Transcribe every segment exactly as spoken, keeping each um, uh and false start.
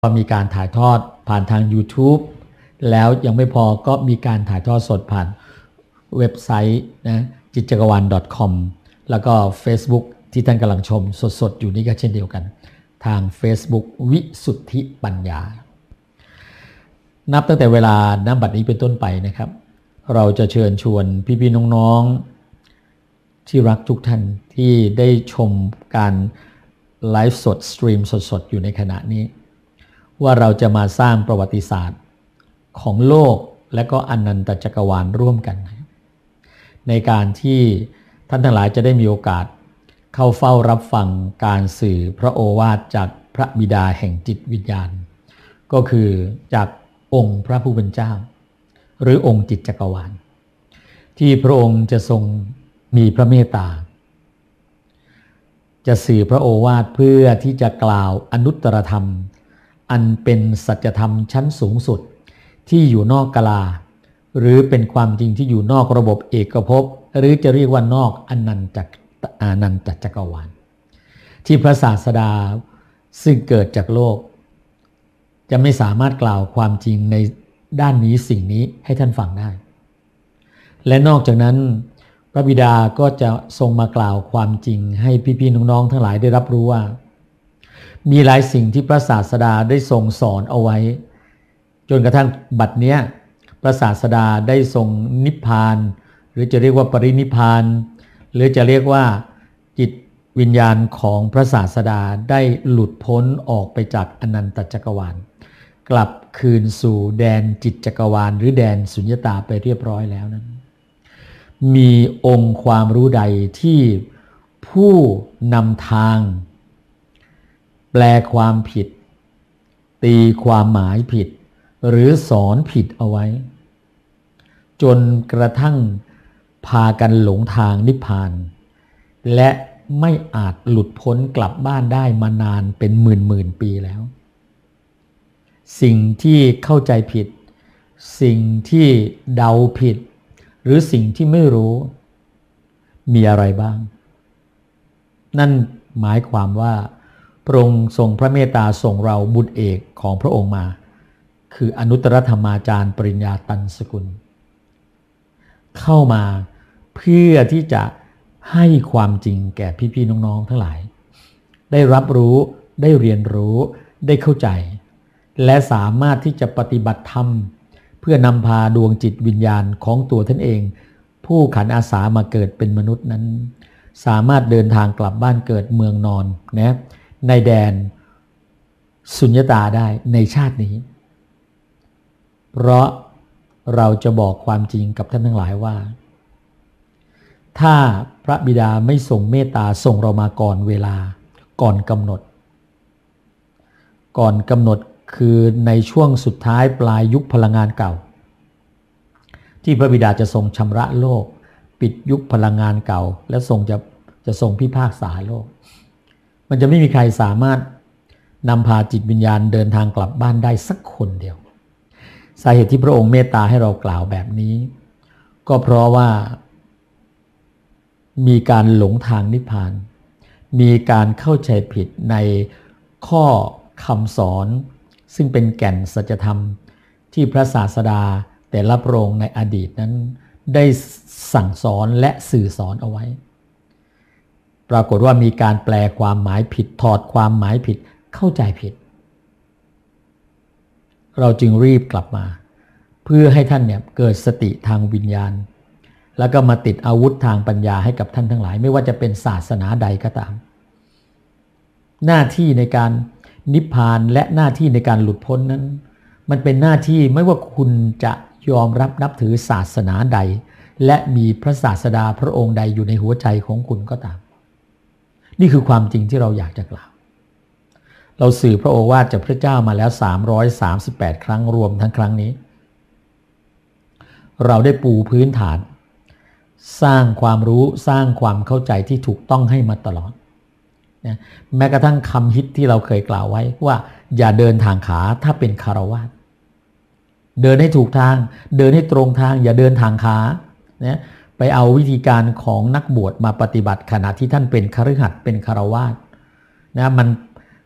ก็มีการถ่ายทอดผ่านทาง YouTube แล้วยังไม่พอก็มีการถ่ายทอดสดผ่านเว็บไซต์นะจิตจักรวาล .com แล้วก็ Facebook ที่ท่านกำลังชมสดๆอยู่นี่ก็เช่นเดียวกันทาง Facebook วิสุทธิปัญญานับตั้งแต่เวลาณบัดนี้เป็นต้นไปนะครับเราจะเชิญชวนพี่ๆน้องๆที่รักทุกท่านที่ได้ชมการไลฟ์สดสตรีมสดๆอยู่ในขณะนี้ว่าเราจะมาสร้างประวัติศาสตร์ของโลกและก็อนันตจักรวาลร่วมกันในการที่ท่านทั้งหลายจะได้มีโอกาสเข้าเฝ้ารับฟังการสื่อพระโอวาทจากพระบิดาแห่งจิตวิญญาณก็คือจากองค์พระผู้เป็นเจ้าหรือองค์จิตจักรวาลที่พระองค์จะทรงมีพระเมตตาจะสื่อพระโอวาทเพื่อที่จะกล่าวอนุตตรธรรมอันเป็นสัจธรรมชั้นสูงสุดที่อยู่นอกกาลาหรือเป็นความจริงที่อยู่นอกระบบเอกภพหรือจะเรียกว่านอกอนันตอนันตจักรวาลที่พระศาสดาซึ่งเกิดจากโลกจะไม่สามารถกล่าวความจริงในด้านนี้สิ่งนี้ให้ท่านฟังได้และนอกจากนั้นพระบิดาก็จะทรงมากล่าวความจริงให้พี่ๆน้องๆทั้งหลายได้รับรู้ว่ามีหลายสิ่งที่พระศาสดาได้ทรงสอนเอาไว้จนกระทั่งบัดเนี้ยพระศาสดาได้ทรงนิพพานหรือจะเรียกว่าปรินิพพานหรือจะเรียกว่าจิตวิญญาณของพระศาสดาได้หลุดพ้นออกไปจากอนันตจักรวาลกลับคืนสู่แดนจิตจักรวาลหรือแดนสุญญตาไปเรียบร้อยแล้วนั้นมีองค์ความรู้ใดที่ผู้นำทางแปลความผิดตีความหมายผิดหรือสอนผิดเอาไว้จนกระทั่งพากันหลงทางนิพพานและไม่อาจหลุดพ้นกลับบ้านได้มานานเป็นหมื่นหมื่นปีแล้วสิ่งที่เข้าใจผิดสิ่งที่เดาผิดหรือสิ่งที่ไม่รู้มีอะไรบ้างนั่นหมายความว่าพระองค์ทรงพระเมตตาส่งเราบุตรเอกของพระองค์มาคืออนุตตรธรรมาจารย์ปริญญาตันสกุลเข้ามาเพื่อที่จะให้ความจริงแก่พี่ๆน้องๆทั้งหลายได้รับรู้ได้เรียนรู้ได้เข้าใจและสามารถที่จะปฏิบัติธรรมเพื่อนำพาดวงจิตวิญญาณของตัวท่านเองผู้ขันอาสามาเกิดเป็นมนุษย์นั้นสามารถเดินทางกลับบ้านเกิดเมืองนอนนะในแดนสุญญตาได้ในชาตินี้เพราะเราจะบอกความจริงกับท่านทั้งหลายว่าถ้าพระบิดาไม่ทรงเมตตาส่งเรามาก่อนเวลาก่อนกำหนดก่อนกำหนดคือในช่วงสุดท้ายปลายยุคพลังงานเก่าที่พระบิดาจะทรงชำระโลกปิดยุคพลังงานเก่าและทรงจะจะทรงพิพากษาโลกมันจะไม่มีใครสามารถนำพาจิตวิญญาณเดินทางกลับบ้านได้สักคนเดียวสาเหตุที่พระองค์เมตตาให้เรากล่าวแบบนี้ก็เพราะว่ามีการหลงทางนิพพานมีการเข้าใจผิดในข้อคำสอนซึ่งเป็นแก่นสัจธรรมที่พระศาสดาแต่ละพระองค์ในอดีตนั้นได้สั่งสอนและสื่อสอนเอาไว้ปรากฏว่ามีการแปลความหมายผิดถอดความหมายผิดเข้าใจผิดเราจึงรีบกลับมาเพื่อให้ท่านเนี่ยเกิดสติทางวิญญาณแล้วก็มาติดอาวุธทางปัญญาให้กับท่านทั้งหลายไม่ว่าจะเป็นศาสนาใดก็ตามหน้าที่ในการนิพพานและหน้าที่ในการหลุดพ้นนั้นมันเป็นหน้าที่ไม่ว่าคุณจะยอมรับนับถือศาสนาใดและมีพระศาสดาพระองค์ใดอยู่ในหัวใจของคุณก็ตามนี่คือความจริงที่เราอยากจะกล่าวเราสื่อพระโอวาทจากพระเจ้ามาแล้วสามร้อยสามสิบแปดครั้งรวมทั้งครั้งนี้เราได้ปูพื้นฐานสร้างความรู้สร้างความเข้าใจที่ถูกต้องให้มาตลอดนะแม้กระทั่งคำฮิตที่เราเคยกล่าวไว้ว่าอย่าเดินทางขาถ้าเป็นคฤหัสถ์เดินให้ถูกทางเดินให้ตรงทางอย่าเดินทางขานะไปเอาวิธีการของนักบวชมาปฏิบัติขณะที่ท่านเป็นคฤหัสถ์เป็นคฤหัสถ์นะมัน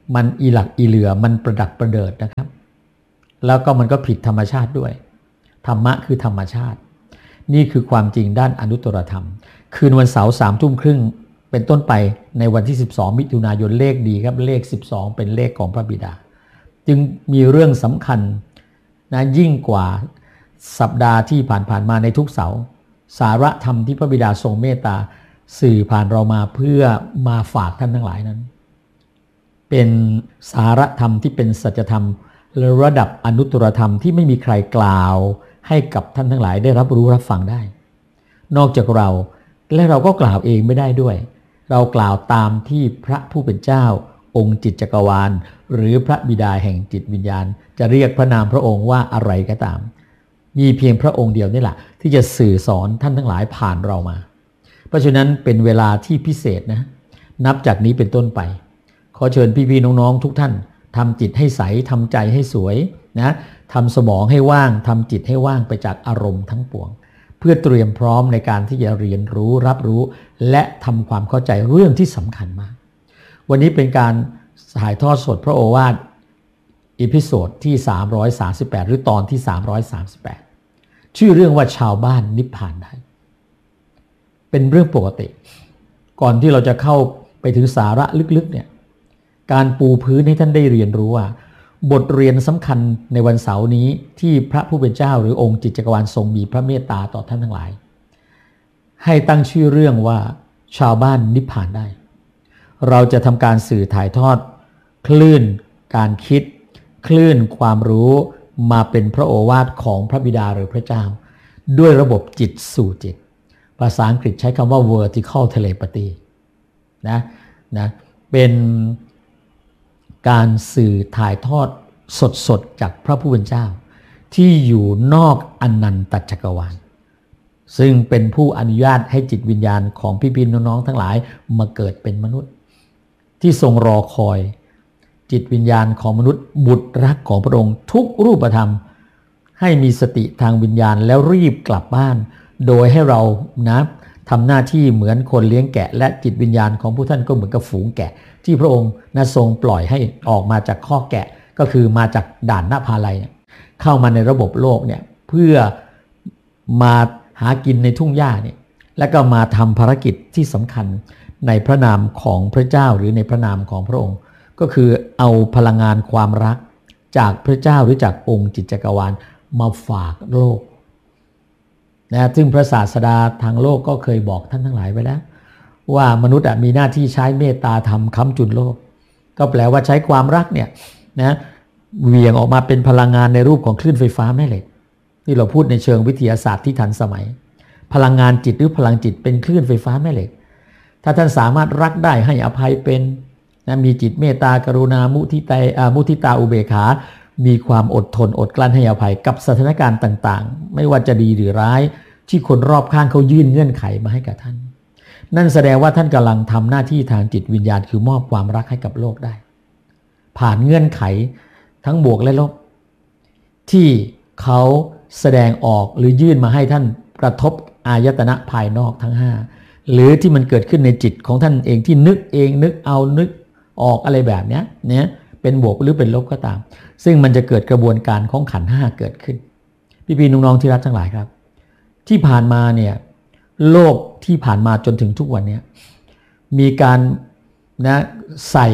มันอีหลักอีเหลือมันประดักประเดิดนะครับแล้วก็มันก็ผิดธรรมชาติด้วยธรรมะคือธรรมชาตินี่คือความจริงด้านอนุตตรธรรมคืนวันเสาร์สามทุ่มครึ่งเป็นต้นไปในวันที่สิบสองมิถุนายนเลขดีครับเลขสิบสองเป็นเลขของพระบิดาจึงมีเรื่องสำคัญนะยิ่งกว่าสัปดาห์ที่ผ่านๆมาในทุกเสาร์สาระธรรมที่พระบิดาทรงเมตตาสื่อผ่านเรามาเพื่อมาฝากท่านทั้งหลายนั้นเป็นสาระธรรมที่เป็นสัจธรรมระดับอนุตตรธรรมที่ไม่มีใครกล่าวให้กับท่านทั้งหลายได้รับรู้รับฟังได้นอกจากเราและเราก็กล่าวเองไม่ได้ด้วยเรากล่าวตามที่พระผู้เป็นเจ้าองค์จิตจักรวาลหรือพระบิดาแห่งจิตวิญญาณจะเรียกพระนามพระองค์ว่าอะไรก็ตามมีเพียงพระองค์เดียวนี่แหละที่จะสื่อสอนท่านทั้งหลายผ่านเรามาเพราะฉะนั้นเป็นเวลาที่พิเศษนะนับจากนี้เป็นต้นไปขอเชิญพี่ๆน้องๆทุกท่านทำจิตให้ใสทำใจให้สวยนะทำสมองให้ว่างทำจิตให้ว่างไปจากอารมณ์ทั้งปวงเพื่อเตรียมพร้อมในการที่จะเรียนรู้รับรู้และทำความเข้าใจเรื่องที่สำคัญมากวันนี้เป็นการถ่ายทอดสดพระโอวาทอีพิโซดที่สามร้อยสามสิบแปดหรือตอนที่สามร้อยสามสิบแปดชื่อเรื่องว่าชาวบ้านนิพพานได้เป็นเรื่องปกติก่อนที่เราจะเข้าไปถึงสาระลึกๆเนี่ยการปูพื้นให้ท่านได้เรียนรู้ว่าบทเรียนสำคัญในวันเสาร์นี้ที่พระผู้เป็นเจ้าหรือองค์จิตจักรวาลทรงมีพระเมตตาต่อท่านทั้งหลายให้ตั้งชื่อเรื่องว่าชาวบ้านนิพพานได้เราจะทำการสื่อถ่ายทอดคลื่นการคิดคลื่นความรู้มาเป็นพระโอวาทของพระบิดาหรือพระเจ้าด้วยระบบจิตสู่จิตภาษาอังกฤษใช้คำว่า vertical telepathy นะนะเป็นการสื่อถ่ายทอดสดๆจากพระผู้เป็นเจ้าที่อยู่นอกอนันตจักรวาลซึ่งเป็นผู้อนุญาตให้จิตวิญญาณของพี่ๆน้องๆทั้งหลายมาเกิดเป็นมนุษย์ที่ทรงรอคอยจิตวิญญาณของมนุษย์บุตรรักของพระองค์ทุกรูปธรรมให้มีสติทางวิญญาณแล้วรีบกลับบ้านโดยให้เรานะทำหน้าที่เหมือนคนเลี้ยงแกะและจิตวิญญาณของผู้ท่านก็เหมือนกับฝูงแกะที่พระองค์นะทรงปล่อยให้ออกมาจากข้อแกะก็คือมาจากด่านหน้าพาลัยเข้ามาในระบบโลกเนี่ยเพื่อมาหากินในทุ่งหญ้าเนี่ยแล้วก็มาทำภารกิจที่สำคัญในพระนามของพระเจ้าหรือในพระนามของพระองค์ก็คือเอาพลังงานความรักจากพระเจ้าหรือจากองค์จิตจักรวาลมาฝากโลกนะซึ่งพระศาสดาทางโลกก็เคยบอกท่านทั้งหลายไว้แล้วว่ามนุษย์มีหน้าที่ใช้เมตตาธรรมค้ำจุนโลกก็แปลว่าใช้ความรักเนี่ยนะเหวี่ยงออกมาเป็นพลังงานในรูปของคลื่นไฟฟ้าแม่เหล็กที่เราพูดในเชิงวิทยาศาสตร์ที่ทันสมัยพลังงานจิตหรือพลังจิตเป็นคลื่นไฟฟ้าแม่เหล็กถ้าท่านสามารถรักได้ให้อภัยเป็นนะมีจิตเมตตากรุณามุทิตามุทิตาอุเบกขามีความอดทนอดกลั้นให้อภัยกับสถานการณ์ต่างๆไม่ว่าจะดีหรือร้ายที่คนรอบข้างเขายื่นเงื่อนไขมาให้กับท่านนั่นแสดงว่าท่านกำลังทำหน้าที่ทางจิตวิญญาณคือมอบความรักให้กับโลกได้ผ่านเงื่อนไขทั้งบวกและลบที่เขาแสดงออกหรือยื่นมาให้ท่านกระทบอายตนะภายนอกทั้งห้าหรือที่มันเกิดขึ้นในจิตของท่านเองที่นึกเองนึกเอานึกออกอะไรแบบนี้เนี่ยเป็นบวกหรือเป็นลบก็ตามซึ่งมันจะเกิดกระบวนการของขันธ์ห้าเกิดขึ้นพี่ๆน้องๆที่รักทั้งหลายครับที่ผ่านมาเนี่ยโลกที่ผ่านมาจนถึงทุกวันนี้มีการนะใส่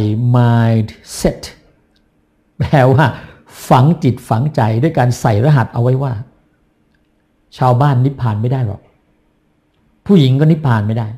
mindset แปลว่าฝังจิตฝังใจด้วยการใส่รหัสเอาไว้ว่าชาวบ้านนิพพานไม่ได้หรอกผู้หญิงก็นิพพานไม่ได้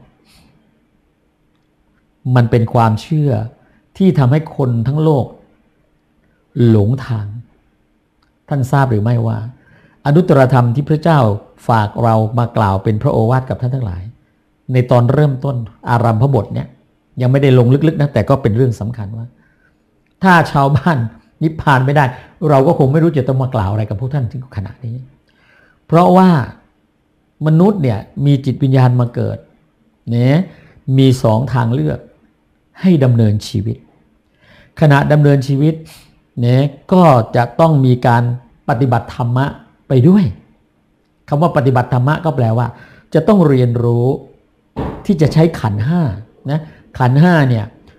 มันเป็นความเชื่อที่ทำให้คนทั้งโลกหลงทางท่านทราบหรือไม่ว่าอนุตตรธรรมที่พระเจ้าฝากเรามากล่าวเป็นพระโอวาทกับท่านทั้งหลายในตอนเริ่มต้นอารัมภบทเนี่ยยังไม่ได้ลงลึกๆนะแต่ก็เป็นเรื่องสำคัญว่าถ้าชาวบ้านนิพพานไม่ได้เราก็คงไม่รู้จะต้องมากล่าวอะไรกับพวกท่านถึงขนาดนี้เพราะว่ามนุษย์เนี่ยมีจิตวิญญาณมาเกิดเนี่ยมีสองทางเลือกให้ดำเนินชีวิตขณะดำเนินชีวิตเนี่ยก็จะต้องมีการปฏิบัติธรรมะไปด้วยคำว่าปฏิบัติธรรมะก็แปลว่าจะต้องเรียนรู้ที่จะใช้ขันธ์ห้านะขันธ์ห้าเนี่ย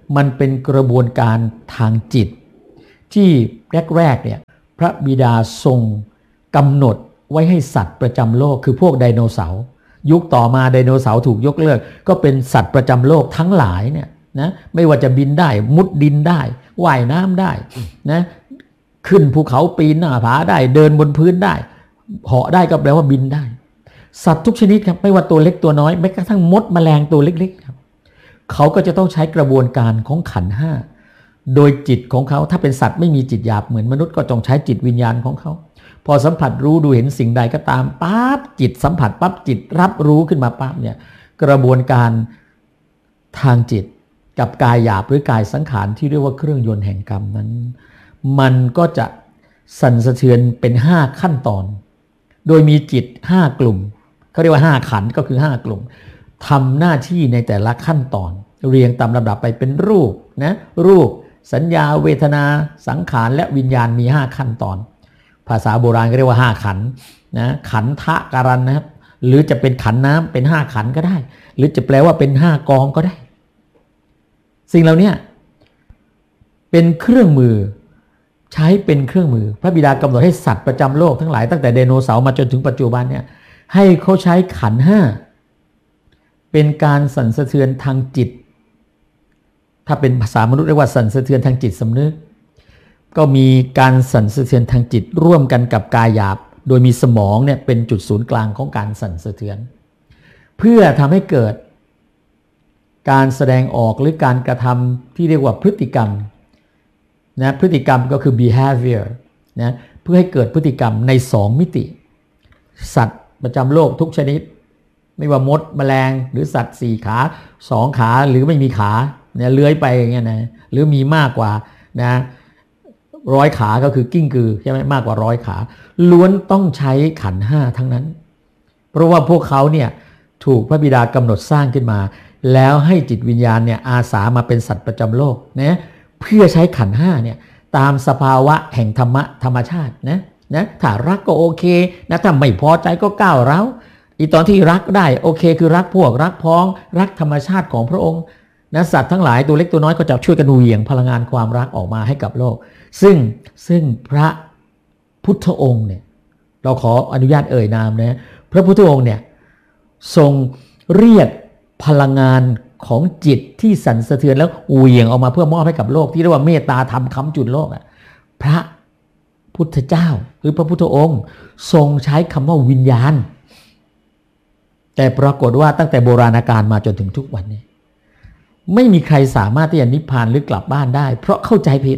มันเป็นกระบวนการทางจิตที่แรกๆเนี่ยพระบิดาทรงกำหนดไว้ให้สัตว์ประจำโลกคือพวกไดโนเสาร์ยุคต่อมาไดโนเสาร์ถูกยกเลิกก็เป็นสัตว์ประจำโลกทั้งหลายเนี่ยนะไม่ว่าจะบินได้มุดดินได้ว่ายน้ำได้นะขึ้นภูเขาปีนหน้าผาได้เดินบนพื้นได้เหาะได้ก็แปลว่าบินได้สัตว์ทุกชนิดครับไม่ว่าตัวเล็กตัวน้อยแม้กระทั่งมดแมลงตัวเล็กๆครับเขาก็จะต้องใช้กระบวนการของขันธ์ห้าโดยจิตของเขาถ้าเป็นสัตว์ไม่มีจิตหยาบเหมือนมนุษย์ก็ต้องใช้จิตวิญญาณของเขาพอสัมผัสรู้ดูเห็นสิ่งใดก็ตามปั๊บจิตสัมผัสปั๊บจิตรับรู้ขึ้นมาปั๊บเนี่ยกระบวนการทางจิตกับกายหยาบหรือกายสังขารที่เรียกว่าเครื่องยนต์แห่งกรรมนั้นมันก็จะสั่นสะเทือนเป็นห้าขั้นตอนโดยมีจิตห้ากลุ่มเขาเรียกว่าห้าขันธ์ก็คือห้ากลุ่มทำหน้าที่ในแต่ละขั้นตอนเรียงตามลำดับไปเป็นรูปนะรูปสัญญาเวทนาสังขารและวิญญาณมีห้าขั้นตอนภาษาโบราณก็เรียกว่าห้าขันธ์นะขันธการันนะครับหรือจะเป็นขันน้ำเป็นห้าขันธ์ก็ได้หรือจะแปลว่าเป็นห้ากองก็ได้สิ่งเหล่านี้เป็นเครื่องมือใช้เป็นเครื่องมือพระบิดากำหนดให้สัตว์ประจำโลกทั้งหลายตั้งแต่ไดโนเสาร์มาจนถึงปัจจุบันเนี่ยให้เขาใช้ขันธ์ห้าเป็นการสั่นสะเทือนทางจิตถ้าเป็นภาษามนุษย์เรียกว่าสั่นสะเทือนทางจิตสำนึกก็มีการสั่นสะเทือนทางจิตร่วมกันกับกายหยาบโดยมีสมองเนี่ยเป็นจุดศูนย์กลางของการสั่นสะเทือนเพื่อทำให้เกิดการแสดงออกหรือการกระทำที่เรียกว่าพฤติกรรมนะพฤติกรรมก็คือ behavior นะเพื่อให้เกิดพฤติกรรมในสองมิติสัตว์ประจำโลกทุกชนิดไม่ว่ามดแมลงหรือสัตว์สี่ขาสองขาหรือไม่มีขาเนี่ยเลื้อยไปอย่างเงี้ยนะหรือมีมากกว่านะร้อยขาก็คือกิ้งกือใช่ไหมมากกว่าร้อยขาล้วนต้องใช้ขันธ์ห้าทั้งนั้นเพราะว่าพวกเขาเนี่ยถูกพระบิดากำหนดสร้างขึ้นมาแล้วให้จิตวิญญาณเนี่ยอาสามาเป็นสัตว์ประจำโลกนะเพื่อใช้ขันธ์ห้าเนี่ยตามสภาวะแห่งธรรมะธรรมชาตินะนะถ้ารักก็โอเคนะถ้าไม่พอใจก็ก้าวร้าวอีตอนที่รักได้โอเคคือรักพวกรักพ้องรักธรรมชาติของพระองค์นะสัตว์ทั้งหลายตัวเล็กตัวน้อยก็จะช่วยกันเหวี่ยงพลังงานความรักออกมาให้กับโลกซึ่งซึ่งพระพุทธองค์เนี่ยเราขออนุญาตเอ่ยนามนะพระพุทธองค์เนี่ยทรงเรียกพลังงานของจิตที่สั่นสะเทือนแล้วเหวี่ยงออกมาเพื่อมอบให้กับโลกที่เรียกว่าเมตตาธรรมค้ำจุนโลกอ่ะพระพุทธเจ้าหรือพระพุทธองค์ทรงใช้คำว่าวิญญาณแต่ปรากฏว่าตั้งแต่โบราณกาลมาจนถึงทุกวันนี้ไม่มีใครสามารถที่จะนิพพานหรือกลับบ้านได้เพราะเข้าใจผิด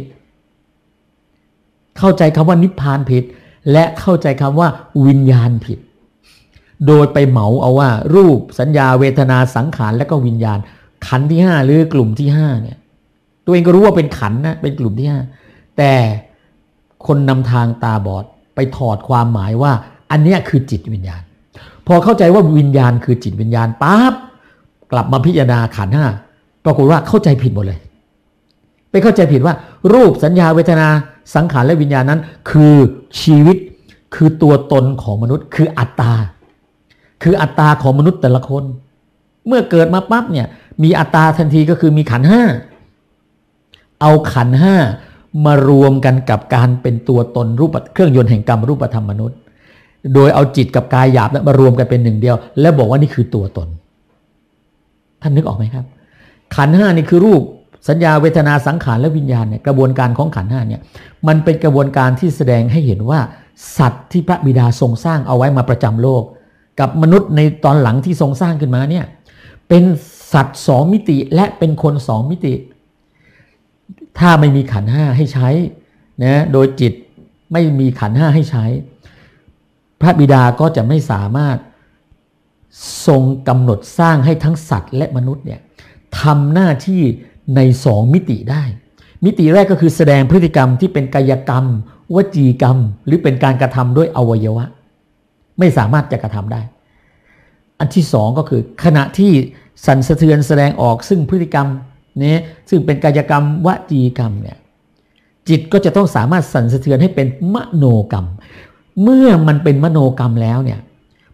เข้าใจคำว่านิพพานผิดและเข้าใจคำว่าวิญญาณผิดโดยไปเหมาเอาว่ารูปสัญญาเวทนาสังขารและก็วิญญาณขันธ์ที่ห้าหรือกลุ่มที่ห้าเนี่ยตัวเองก็รู้ว่าเป็นขันธ์นะเป็นกลุ่มที่ห้าแต่คนนำทางตาบอดไปถอดความหมายว่าอันนี้คือจิตวิญญาณพอเข้าใจว่าวิญญาณคือจิตวิญญาณปั๊บกลับมาพิจารณาขันธ์ห้าปรากฏว่าเข้าใจผิดหมดเลยไปเข้าใจผิดว่ารูปสัญญาเวทนาสังขารและวิญญาณนั้นคือชีวิตคือตัวตนของมนุษย์คืออัตตาคืออัตตาของมนุษย์แต่ละคนเมื่อเกิดมาปั๊บเนี่ยมีอัตตาทันทีก็คือมีขันธ์ห้าเอาขันธ์ห้ามารวมกันกับการเป็นตัวตนรูปเครื่องยนต์แห่งกรรมรูปธรรมมนุษย์โดยเอาจิตกับกายหยาบมารวมกันเป็นหนึ่งเดียวแล้วบอกว่านี่คือตัวตนท่านนึกออกไหมครับขันธ์ห้านี่คือรูปสัญญาเวทนาสังขารและวิญญาณเนี่ยกระบวนการของขันธ์ห้าเนี่ยมันเป็นกระบวนการที่แสดงให้เห็นว่าสัตว์ที่พระบิดาทรงสร้างเอาไว้มาประจำโลกกับมนุษย์ในตอนหลังที่ทรงสร้างขึ้นมาเนี่ยเป็นสัตว์สองมิติและเป็นคนสองมิติถ้าไม่มีขันธ์ห้าให้ใช้นะโดยจิตไม่มีขันธ์ห้าให้ใช้พระบิดาก็จะไม่สามารถทรงกำหนดสร้างให้ทั้งสัตว์และมนุษย์เนี่ยทำหน้าที่ในสองมิติได้มิติแรกก็คือแสดงพฤติกรรมที่เป็นกายกรรมวจีกรรมหรือเป็นการกระทำด้วยอวัยวะไม่สามารถจะกระทำได้อันที่สองก็คือขณะที่สั่นสะเทือนแสดงออกซึ่งพฤติกรรมนี้ซึ่งเป็นกายกรรมวจีกรรมเนี่ยจิตก็จะต้องสามารถสั่นสะเทือนให้เป็นมโนกรรมเมื่อมันเป็นมโนกรรมแล้วเนี่ย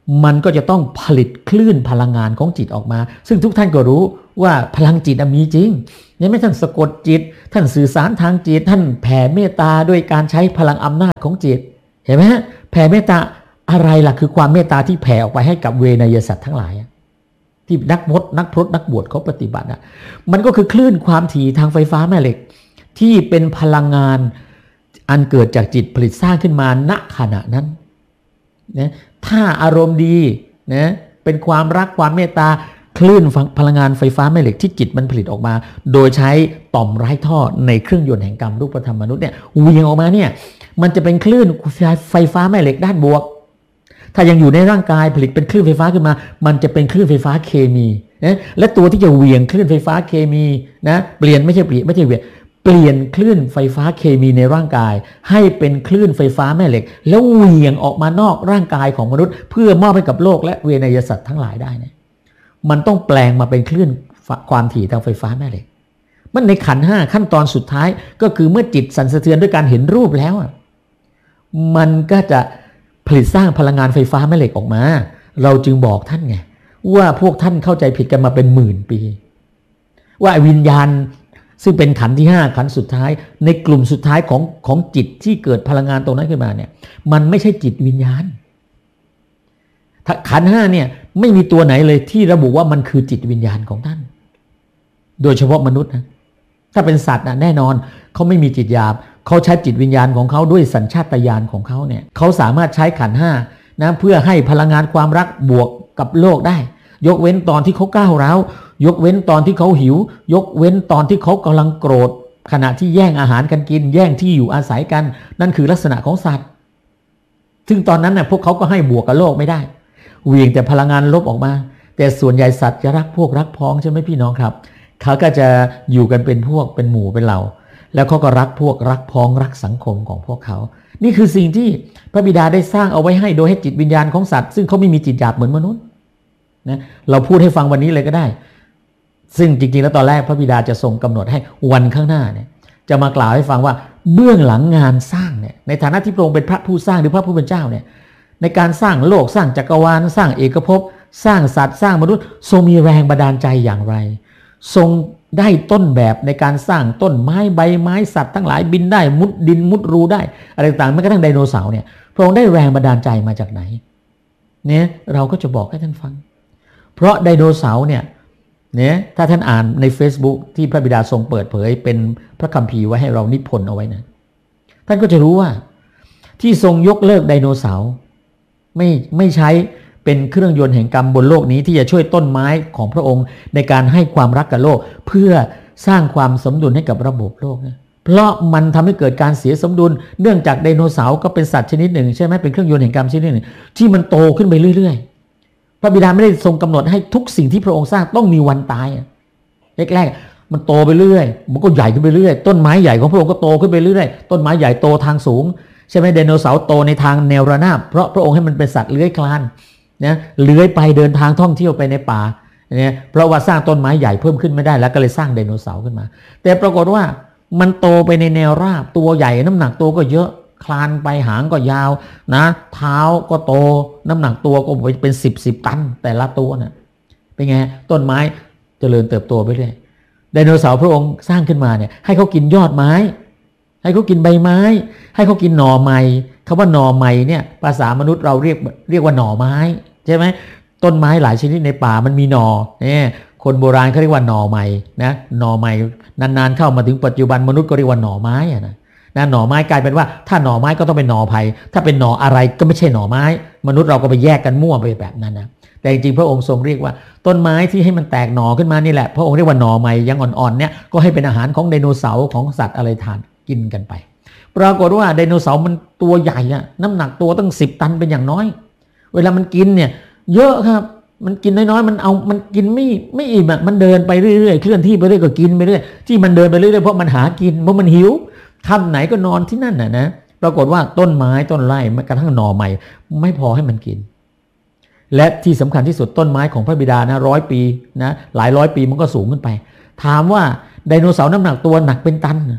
มันก็จะต้องผลิตคลื่นพลังงานของจิตออกมาซึ่งทุกท่านก็รู้ว่าพลังจิตมีจริงยังไม่ท่านสะกดจิตท่านสื่อสารทางจิตท่านแผ่เมตตาด้วยการใช้พลังอำนาจของจิตเห็นไหมฮะแผ่เมตตาอะไรล่ะคือความเมตตาที่แผ่ออกไปให้กับเวนยสัตว์ทั้งหลายที่นักมดนักพรตนักบวชเขาปฏิบัติอ่ะมันก็คือคลื่นความถี่ทางไฟฟ้าแม่เหล็กที่เป็นพลังงานอันเกิดจากจิตผลิตสร้างขึ้นมาณขณะนั้นนะถ้าอารมณ์ดีนะเป็นความรักความเมตตาคลื่นพลังงานไฟฟ้าแม่เหล็กที่จิตมันผลิตออกมาโดยใช้ต่อมไร้ท่อในเครื่องยนต์แห่งกรรมรูปธรรมมนุษย์เนี่ยเวียงออกมาเนี่ยมันจะเป็นคลื่นไฟฟ้าแม่เหล็กด้านบวกถ้ายังอยู่ในร่างกายผลิตเป็นคลื่นไฟฟ้าขึ้นมามันจะเป็นคลื่นไฟฟ้าเคมีนะและตัวที่จะเวียงคลื่นไฟฟ้าเคมีนะเปลี่ยนไม่ใช่เปลี่ยนไม่ใช่เวียงเปลี่ยนคลื่นไฟฟ้าเคมีในร่างกายให้เป็นคลื่นไฟฟ้าแม่เหล็กแล้วเหวี่ยงออกมานอกร่างกายของมนุษย์เพื่อมอบให้กับโลกและเวนยสัตว์ทั้งหลายได้เนี่ยมันต้องแปลงมาเป็นคลื่นความถี่ทางไฟฟ้าแม่เหล็กมันในขันธ์ห้าขั้นตอนสุดท้ายก็คือเมื่อจิตสั่นสะเทือนด้วยการเห็นรูปแล้วมันก็จะผลิตสร้างพลังงานไฟฟ้าแม่เหล็กออกมาเราจึงบอกท่านไงว่าพวกท่านเข้าใจผิดกันมาเป็นหมื่นปีว่าวิญญาณซึ่งเป็นขันธ์ที่ห้าขันธ์สุดท้ายในกลุ่มสุดท้ายของของจิตที่เกิดพลังงานตรงนั้นขึ้นมาเนี่ยมันไม่ใช่จิตวิญญาณขันธ์ห้าเนี่ยไม่มีตัวไหนเลยที่ระบุว่ามันคือจิตวิญญาณของท่านโดยเฉพาะมนุษย์นะถ้าเป็นสัตว์นะแน่นอนเขาไม่มีจิตหยาบเขาใช้จิตวิญญาณของเขาด้วยสัญชาตญาณของเขาเนี่ยเขาสามารถใช้ขันธ์ห้านะเพื่อให้พลังงานความรักบวกกับโลกได้ยกเว้นตอนที่เขาก้าวร้าวยกเว้นตอนที่เขาหิวยกเว้นตอนที่เขากำลังโกรธขณะที่แย่งอาหารกันกินแย่งที่อยู่อาศัยกันนั่นคือลักษณะของสัตว์ซึ่งตอนนั้นน่ะพวกเขาก็ให้บวกกับโลกไม่ได้เหวี่ยงแต่พลังงานลบออกมาแต่ส่วนใหญ่สัตว์จะรักพวกรักพ้องใช่ไหมพี่น้องครับเขาก็จะอยู่กันเป็นพวกเป็นหมู่เป็นเหล่าแล้วเขาก็รักพวกรักพ้องรักสังคมของพวกเขานี่คือสิ่งที่พระบิดาได้สร้างเอาไว้ให้โดยให้จิตวิญญาณของสัตว์ซึ่งเขาไม่มีจิตหยาบเหมือนมนุษย์นะเราพูดให้ฟังวันนี้เลยก็ได้ซึ่งจริงๆแล้วตอนแรกพระบิดาจะทรงกำหนดให้วันข้างหน้าเนี่ยจะมากล่าวให้ฟังว่าเบื้องหลังงานสร้างเนี่ยในฐานะที่พระองค์เป็นพระผู้สร้างหรือพระผู้เป็นเจ้าเนี่ยในการสร้างโลกสร้างจักรวาลสร้างเอกภพสร้างสัตว์สร้างมนุษย์ทรงมีแรงบันดาลใจอย่างไรทรงได้ต้นแบบในการสร้างต้นไม้ใบไม้สัตว์ทั้งหลายบินได้มุดดินมุดรูได้อะไรต่างๆแม้กระทั่งไดโนเสาร์เนี่ยพระองค์ได้แรงบันดาลใจมาจากไหนเนี่ยเราก็จะบอกให้ท่านฟังเพราะไดโนเสาร์เนี่ยเนี่ยถ้าท่านอ่านใน Facebook ที่พระบิดาทรงเปิดเผยเป็นพระคัมภีร์ไว้ให้เรานิพนธ์เอาไว้นะท่านก็จะรู้ว่าที่ทรงยกเลิกไดโนเสาร์ไม่ไม่ใช้เป็นเครื่องยนต์แห่งกรรมบนโลกนี้ที่จะช่วยต้นไม้ของพระองค์ในการให้ความรักกับโลกเพื่อสร้างความสมดุลให้กับระบบโลกนะเพราะมันทำให้เกิดการเสียสมดุลเนื่องจากไดโนเสาร์ก็เป็นสัตว์ชนิดหนึ่งใช่ไหมเป็นเครื่องยนต์แห่งกรรมชนิดหนึ่งที่มันโตขึ้นไปเรื่อยๆพระบิดาไม่ได้ทรงกำหนดให้ทุกสิ่งที่พระองค์สร้างต้องมีวันตายแรกๆมันโตไปเรื่อยมันก็ใหญ่ขึ้นไปเรื่อยต้นไม้ใหญ่ของพระองค์ก็โตขึ้นไปเรื่อยต้นไม้ใหญ่โตทางสูงใช่ไหมไดโนเสาร์โตในทางแนวระนาบเพราะพระองค์ให้มันเป็นสัตว์เลื้อยคลานนะเลื้อยไปเดินทางท่องเที่ยวไปในป่าเนี่ยเพราะว่าสร้างต้นไม้ใหญ่เพิ่มขึ้นไม่ได้แล้วก็เลยสร้างไดโนเสาร์ขึ้นมาแต่ปรากฏว่ามันโตไปในแนวราบตัวใหญ่น้ำหนักตัวก็เยอะคลานไปหางก็ยาวนะเท้าก็โตน้ำหนักตัวก็เป็นสิบสิบตันแต่ละตัวน่ะเป็นไงต้นไม้เจริญเติบโตไปเรื่อยไดโนเสาร์พระองค์สร้างขึ้นมาเนี่ยให้เขากินยอดไม้ให้เขากินใบไม้ให้เขากินหน่อไม้คำว่าหน่อไม้เนี่ยภาษามนุษย์เราเรียกเรียกว่าหน่อไม้ใช่ไหมต้นไม้หลายชนิดในป่ามันมีหน่อเนี่ยคนโบราณเขาเรียกว่าหน่อไม้นะหน่อไม้นานๆเข้ามาถึงปัจจุบันมนุษย์ก็เรียกว่าหน่อไม้อะนะนะหน่อไม้กลายเป็นว่าถ้าหน่อไม้ก็ต้องเป็นหน่อไผ่ถ้าเป็นหน่ออะไรก็ไม่ใช่หน่อไม้มนุษย์เราก็ไปแยกกันมั่วไปแบบนั้นนะแต่จริงๆพระองค์ทรงเรียกว่าต้นไม้ที่ให้มันแตกหน่อขึ้นมานี่แหละพระองค์เรียกว่าหน่อไม้ยังอ่อนๆเนี่ยก็ให้เป็นอาหารของไดโนเสาร์ของสัตว์อะไรทานกินกันไปปรากฏว่าไดโนเสาร์มันตัวใหญ่อะน้ำหนักตัวตั้งสิบตันเป็นอย่างน้อยเวลามันกินเนี่ยเยอะครับมันกินน้อยๆมันเอามันกินไม่ไม่อิ่มอ่ะมันเดินไปเรื่อยๆเคลื่อนที่ไปเรื่อยก็กินไปเรื่อยที่มันเดินไปเรื่อยๆเพราะมันหากินเพราะมันหิวค่ำไหนก็นอนที่นั่นน่ะนะปรากฏว่าต้นไม้ต้นไร่แม้กระทั่งหน่อใหม่ไม่พอให้มันกินและที่สำคัญที่สุดต้นไม้ของพระบิดานะร้อยปีนะหลายร้อยปีมันก็สูงขึ้นไปถามว่าไดโนเสาร์น้ำหนักตัวหนักเป็นตัน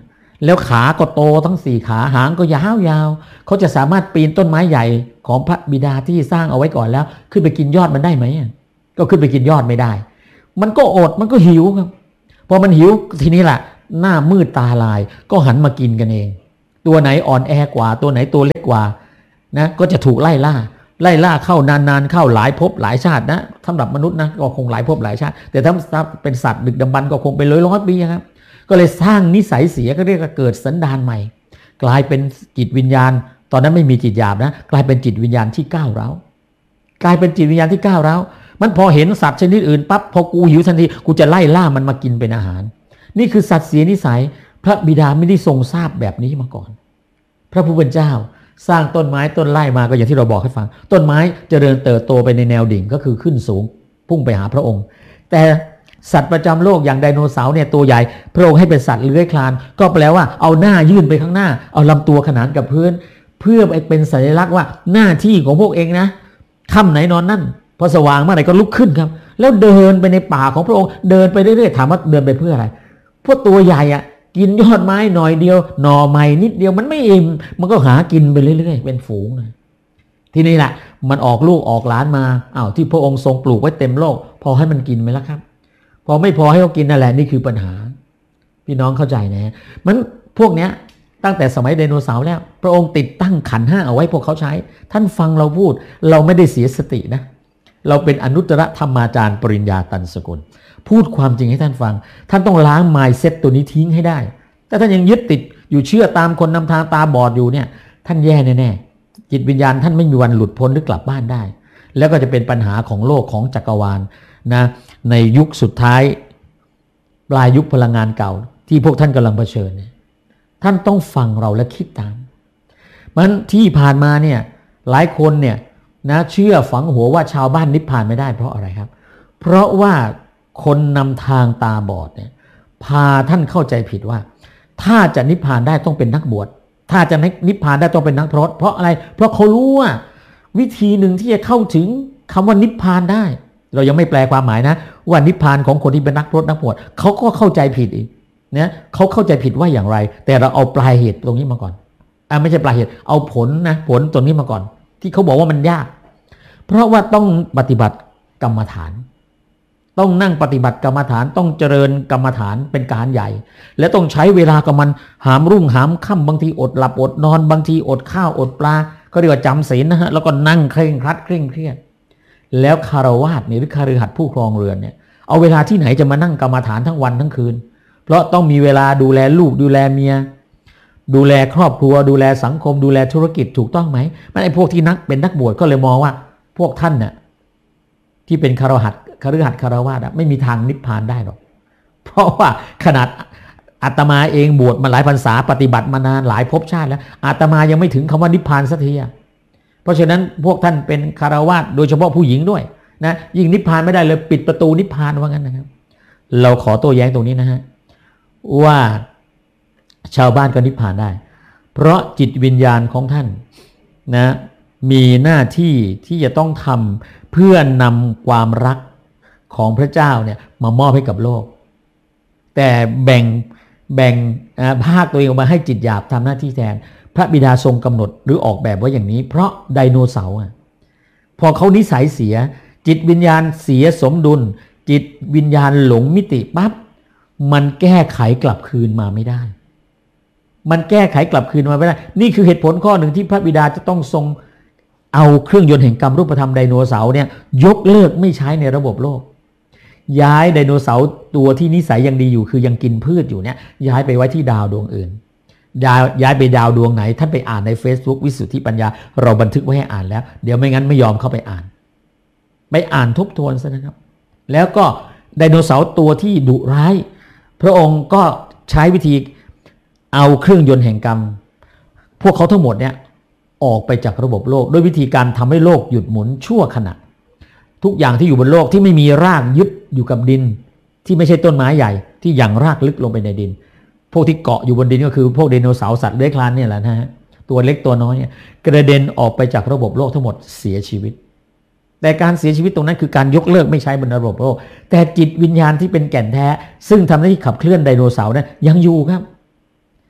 แล้วขาก็โตทั้งสี่ขาหางก็ยาวๆเขาจะสามารถปีนต้นไม้ใหญ่ของพระบิดาที่สร้างเอาไว้ก่อนแล้วขึ้นไปกินยอดมันได้ไหมก็ขึ้นไปกินยอดไม่ได้มันก็อดมันก็หิวครับพอมันหิวทีนี้แหละหน้ามืดตาลายก็หันมากินกันเองตัวไหนอ่อนแอกว่าตัวไหนตัวเล็กกว่านะก็จะถูกไล่ล่าไล่ล่าเข้านานๆเข้าหลายภพหลายชาตินะสำหรับมนุษย์นะก็คงหลายภพหลายชาติแต่ถ้าเป็นสัตว์ดึกดำบรรพ์ก็คงเป็นร้อยร้อยปีครับก็เลยสร้างนิสัยเสียก็เรียกว่าเกิดสันดานใหม่กลายเป็นจิตวิญญาณตอนนั้นไม่มีจิตหยาบนะกลายเป็นจิตวิญญาณที่ก้าวร้าวกลายเป็นจิตวิญญาณที่ก้าวร้าวมันพอเห็นสัตว์ชนิดอื่นปั๊บพอกูหิวทันทีกูจะไล่ล่ามันมากินเป็นอาหารนี่คือสัตว์เสียนิสัยพระบิดาไม่ได้ทรงทราบแบบนี้มาก่อนพระผู้เป็นเจ้าสร้างต้นไม้ต้นไร่มาก็อย่างที่เราบอกให้ฟังต้นไม้เจริญเติบโตไปในแนวดิ่งก็คือขึ้นสูงพุ่งไปหาพระองค์แต่สัตว์ประจำโลกอย่างไดโนเสาร์เนี่ยตัวใหญ่พระองค์ให้เป็นสัตว์เลื้อยคลานก็แปลว่าเอาหน้ายื่นไปข้างหน้าเอาลำตัวขนานกับพื้นเพื่อเป็นสัญลักษณ์ว่าหน้าที่ของพวกเองนะค่ำไหนนอนนั่นพอสว่างเมื่อไหร่ก็ลุกขึ้นครับแล้วเดินไปในป่าของพระองค์เดินไปเรื่อยๆถามว่าเดินไปเพื่ออะไรเพราะตัวใหญ่อะกินยอดไม้หน่อยเดียวหน่อไม้นิดเดียวมันไม่อิ่มมันก็หากินไปเรื่อยๆเป็นฝูงเลยทีนี้แหละมันออกลูกออกหลานมาอ้าวที่พระองค์ทรงปลูกไว้เต็มโลกพอให้มันกินไหมล่ะครับพอไม่พอให้เขากินนั่นแหละนี่คือปัญหาพี่น้องเข้าใจนะมันพวกเนี้ยตั้งแต่สมัยไดโนเสาร์แล้วพระองค์ติดตั้งขันธ์ห้าเอาไว้พวกเขาใช้ท่านฟังเราพูดเราไม่ได้เสียสตินะเราเป็นอนุตตรธรรมาจารย์ปริญญาตันสกุลพูดความจริงให้ท่านฟังท่านต้องล้าง mindset ตัวนี้ทิ้งให้ได้แต่ท่านยังยึดติดอยู่เชื่อตามคนนำทางตาบอดอยู่เนี่ยท่านแย่แน่ๆจิตวิญญาณท่านไม่มีวันหลุดพ้นหรือกลับบ้านได้แล้วก็จะเป็นปัญหาของโลกของจักรวาลนะในยุคสุดท้ายปลายยุคพลังงานเก่าที่พวกท่านกำลังเผชิญเนี่ยท่านต้องฟังเราและคิดตามมันที่ผ่านมาเนี่ยหลายคนเนี่ยนะเชื่อฝังหัวว่าชาวบ้านนิพพานไม่ได้เพราะอะไรครับเพราะว่าคนนำทางตาบอดเนี่ยพาท่านเข้าใจผิดว่าถ้าจะนิพพานได้ต้องเป็นนักบวชถ้าจะนิพพานได้ต้องเป็นนักพรตเพราะอะไรเพราะเขารู้ว่าวิธีหนึ่งที่จะเข้าถึงคำว่านิพพานได้เรายังไม่แปลความหมายนะว่านิพพานของคนที่เป็นนักพรตนักบวชเขาก็เข้าใจผิดอีกเนี่ยเขาเข้าใจผิดว่าอย่างไรแต่เราเอาปลายเหตุตรงนี้มาก่อนอ่าไม่ใช่ปลายเหตุเอาผลนะผลตรงนี้มาก่อนที่เขาบอกว่ามันยากเพราะว่าต้องปฏิบัติกรรมฐานต้องนั่งปฏิบัติกรรมฐานต้องเจริญกรรมฐานเป็นการใหญ่และต้องใช้เวลากับมันหามรุ่งหามค่ำบางทีอดหลับอดนอนบางทีอดข้าวอดปลาก็เรียกว่าจำศีลนะฮะแล้วก็นั่งเคร่งครัดเคร่งเครียดแล้วคารวาสเนี่ยหรือคฤหัสถ์ผู้ครองเรือนเนี่ยเอาเวลาที่ไหนจะมานั่งกรรมฐานทั้งวันทั้งคืนเพราะต้องมีเวลาดูแลลูกดูแลเมียดูแลครอบครัวดูแลสังคมดูแลธุรกิจถูกต้องไหมมันไอ้พวกที่นักเป็นนักบวชก็เลยมองว่าพวกท่านเนี่ยที่เป็นคฤหัสถ์คฤหัสถ์คารวาสไม่มีทางนิพพานได้หรอกเพราะว่าขนาดอาตมาเองบวชมาหลายพรรษาปฏิบัติมานานหลายภพชาติแล้วอาตมายังไม่ถึงคำว่านิพพานสักทีเพราะฉะนั้นพวกท่านเป็นคารวาสโดยเฉพาะผู้หญิงด้วยนะยิ่งนิพพานไม่ได้เลยปิดประตูนิพพานว่างั้นนะครับเราขอโต้แย้งตรงนี้นะฮะว่าชาวบ้านก็นิพพานได้เพราะจิตวิญญาณของท่านนะมีหน้าที่ที่จะต้องทำเพื่อนำความรักของพระเจ้าเนี่ยมามอบให้กับโลกแต่แบ่งแบ่งภาคตัวเองออกมาให้จิตหยาบทำหน้าที่แทนพระบิดาทรงกำหนดหรือออกแบบไว้อย่างนี้เพราะไดโนเสาร์พอเขานิสัยเสียจิตวิญญาณเสียสมดุลจิตวิญญาณหลงมิติปั๊บมันแก้ไขกลับคืนมาไม่ได้มันแก้ไขกลับคืนมาไม่ได้นี่คือเหตุผลข้อหนึ่งที่พระบิดาจะต้องทรงเอาเครื่องยนต์แห่งกรรมรูปธรรมไดโนเสาร์เนี่ยยกเลิกไม่ใช้ในระบบโลกย้ายไดโนเสาร์ตัวที่นิสัยยังดีอยู่คือยังกินพืชอยู่เนี่ยย้ายไปไว้ที่ดาวดวงอื่นย้ายย้ายไปดาวดวงไหนท่านไปอ่านใน Facebook วิสุทธิปัญญาเราบันทึกไว้ให้อ่านแล้วเดี๋ยวไม่งั้นไม่ยอมเข้าไปอ่านไปอ่านทบทวนซะนะครับแล้วก็ไดโนเสาร์ตัวที่ดุร้ายพระองค์ก็ใช้วิธีเอาเครื่องยนต์แห่งกรรมพวกเขาทั้งหมดเนี่ยออกไปจากระบบโลกด้วยวิธีการทำให้โลกหยุดหมุนชั่วขณะทุกอย่างที่อยู่บนโลกที่ไม่มีรากยึดอยู่กับดินที่ไม่ใช่ต้นไม้ใหญ่ที่ยังรากลึกลงไปในดินพวกที่เกาะอยู่บนดินก็คือพวกไดโนเสาร์สัตว์เลื้อยคลานเนี่ยแหละนะฮะตัวเล็กตัวน้อยเนี่ยกระเด็นออกไปจากระบบโลกทั้งหมดเสียชีวิตแต่การเสียชีวิตตรงนั้นคือการยกเลิกไม่ใช้บนระบบโลกแต่จิตวิญญาณที่เป็นแก่นแท้ซึ่งทำหน้าที่ขับเคลื่อนไดโนเสาร์นั้นยังอยู่ครับ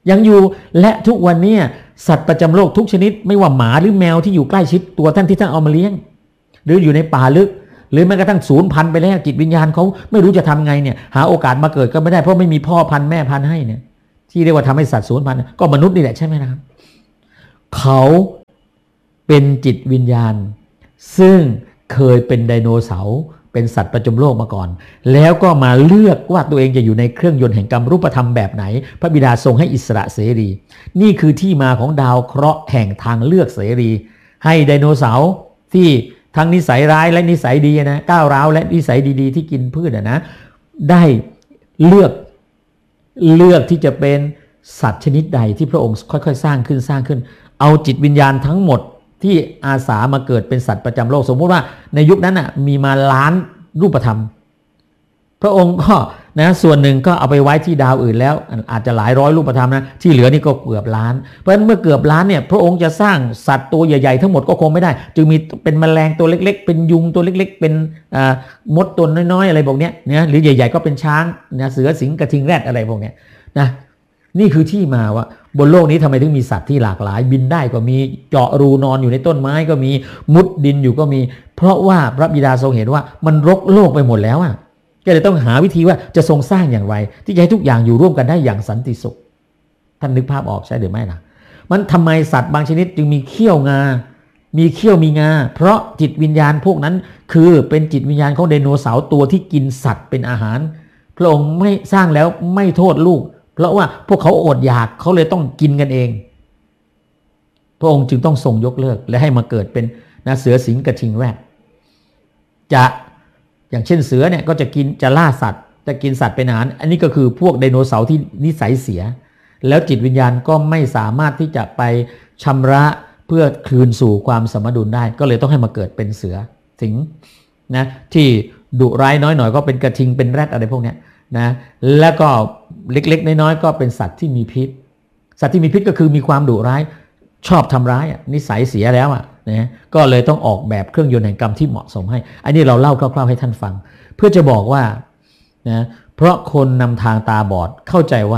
ยังอยู่และทุกวันนี้สัตว์ประจำโลกทุกชนิดไม่ว่าหมาหรือแมวที่อยู่ใกล้ชิดตัวท่านที่ท่านเอามาเลี้ยงหรืออยู่ในป่าลึกหรือแม้กระทั่งสูญพันธุ์ไปแล้วจิตวิญญาณเขาไม่รู้จะทำไงเนี่ยหาโอกาสมาเกิดก็ไม่ได้เพราะไม่มีพ่อพันธุ์แม่พันธุ์ให้เนี่ยที่เรียกว่าทำให้สัตว์สูญพันธุ์ก็มนุษย์นี่แหละใช่ไหมนะครับเขาเป็นจิตวิญญาณซึ่งเคยเป็นไดโนเสาร์เป็นสัตว์ประจำโลกมาก่อนแล้วก็มาเลือกว่าตัวเองจะอยู่ในเครื่องยนต์แห่งกรรมรูปธรรมแบบไหนพระบิดาทรงให้อิสระเสรีนี่คือที่มาของดาวเคราะห์แห่งทางเลือกเสรีให้ไดโนเสาร์ที่ทั้งนิสัยร้ายและนิสัยดีนะก้าวร้าวและนิสัยดีๆที่กินพืชนะได้เลือกเลือกที่จะเป็นสัตว์ชนิดใดที่พระองค์ค่อยๆสร้างขึ้นสร้างขึ้นเอาจิตวิญญาณทั้งหมดที่อาสามาเกิดเป็นสัตว์ประจำโลกสมมติว่าในยุคนั้นน่ะมีมาล้านรูปธรรมพระองค์ก็นะส่วนหนึ่งก็เอาไปไว้ที่ดาวอื่นแล้วอาจจะหลายร้อยรูปธรรมนะที่เหลือนี่ก็เกือบล้านเพราะฉะนั้นเมื่อเกือบล้านเนี่ยพระองค์จะสร้างสัตว์ตัวใหญ่ๆทั้งหมดก็คงไม่ได้จึงมีเป็นแมลงตัวเล็กๆเป็นยุงตัวเล็กๆเป็นมดตัวน้อยๆอะไรพวกนี้นะหรือใหญ่ๆก็เป็นช้างนะเสือสิงห์กระทิงแรดอะไรพวกนี้นะนี่คือที่มาว่าบนโลกนี้ทำไมถึงมีสัตว์ที่หลากหลายบินได้ก็มีเจาะรูนอนอยู่ในต้นไม้ก็มีมุดดินอยู่ก็มีเพราะว่าพระบิดาทรงเห็นว่ามันรกโลกไปหมดแล้วอ่ะก็เลยต้องหาวิธีว่าจะทรงสร้างอย่างไรที่จะให้ทุกอย่างอยู่ร่วมกันได้อย่างสันติสุขท่านนึกภาพออกใช่หรือไม่ล่ะมันทำไมสัตว์บางชนิดจึงมีเขี้ยวงามีเขี้ยวมีงาเพราะจิตวิญญาณพวกนั้นคือเป็นจิตวิญญาณของไดโนเสาร์ตัวที่กินสัตว์เป็นอาหารพระองค์ไม่สร้างแล้วไม่โทษลูกเพราะว่าพวกเขาอดอยากเขาเลยต้องกินกันเองพระองค์จึงต้องทรงยกเลิกและให้มาเกิดเป็นนะเสือสิงห์กระทิงแรดจะอย่างเช่นเสือเนี่ยก็จะกินจะล่าสัตว์จะกินสัตว์เป็นอาหารอันนี้ก็คือพวกไดโนเสาร์ที่นิสัยเสียแล้วจิตวิญญาณก็ไม่สามารถที่จะไปชำระเพื่อคืนสู่ความสมดุลได้ก็เลยต้องให้มาเกิดเป็นเสือสิงห์นะที่ดุร้ายน้อยหน่อยก็เป็นกระทิงเป็นแรดอะไรพวกเนี้ยนะแล้วก็เล็กๆน้อยๆก็เป็นสัตว์ที่มีพิษสัตว์ที่มีพิษก็คือมีความดุร้ายชอบทำร้ายนิสัยเสียแล้วอ่ะนะก็เลยต้องออกแบบเครื่องยนต์แห่งกรรมที่เหมาะสมให้อันนี้เราเล่าคร่าวๆให้ท่านฟังเพื่อจะบอกว่านะเพราะคนนำทางตาบอดเข้าใจว่า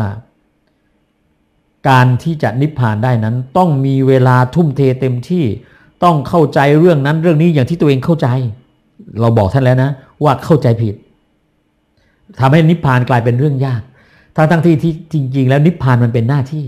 การที่จะนิพพานได้นั้นต้องมีเวลาทุ่มเทเต็มที่ต้องเข้าใจเรื่องนั้นเรื่องนี้อย่างที่ตัวเองเข้าใจเราบอกท่านแล้วนะว่าเข้าใจผิดทำให้นิพพานกลายเป็นเรื่องยากทั้งทั้งที่ที่จริงๆแล้วนิพพานมันเป็นหน้าที่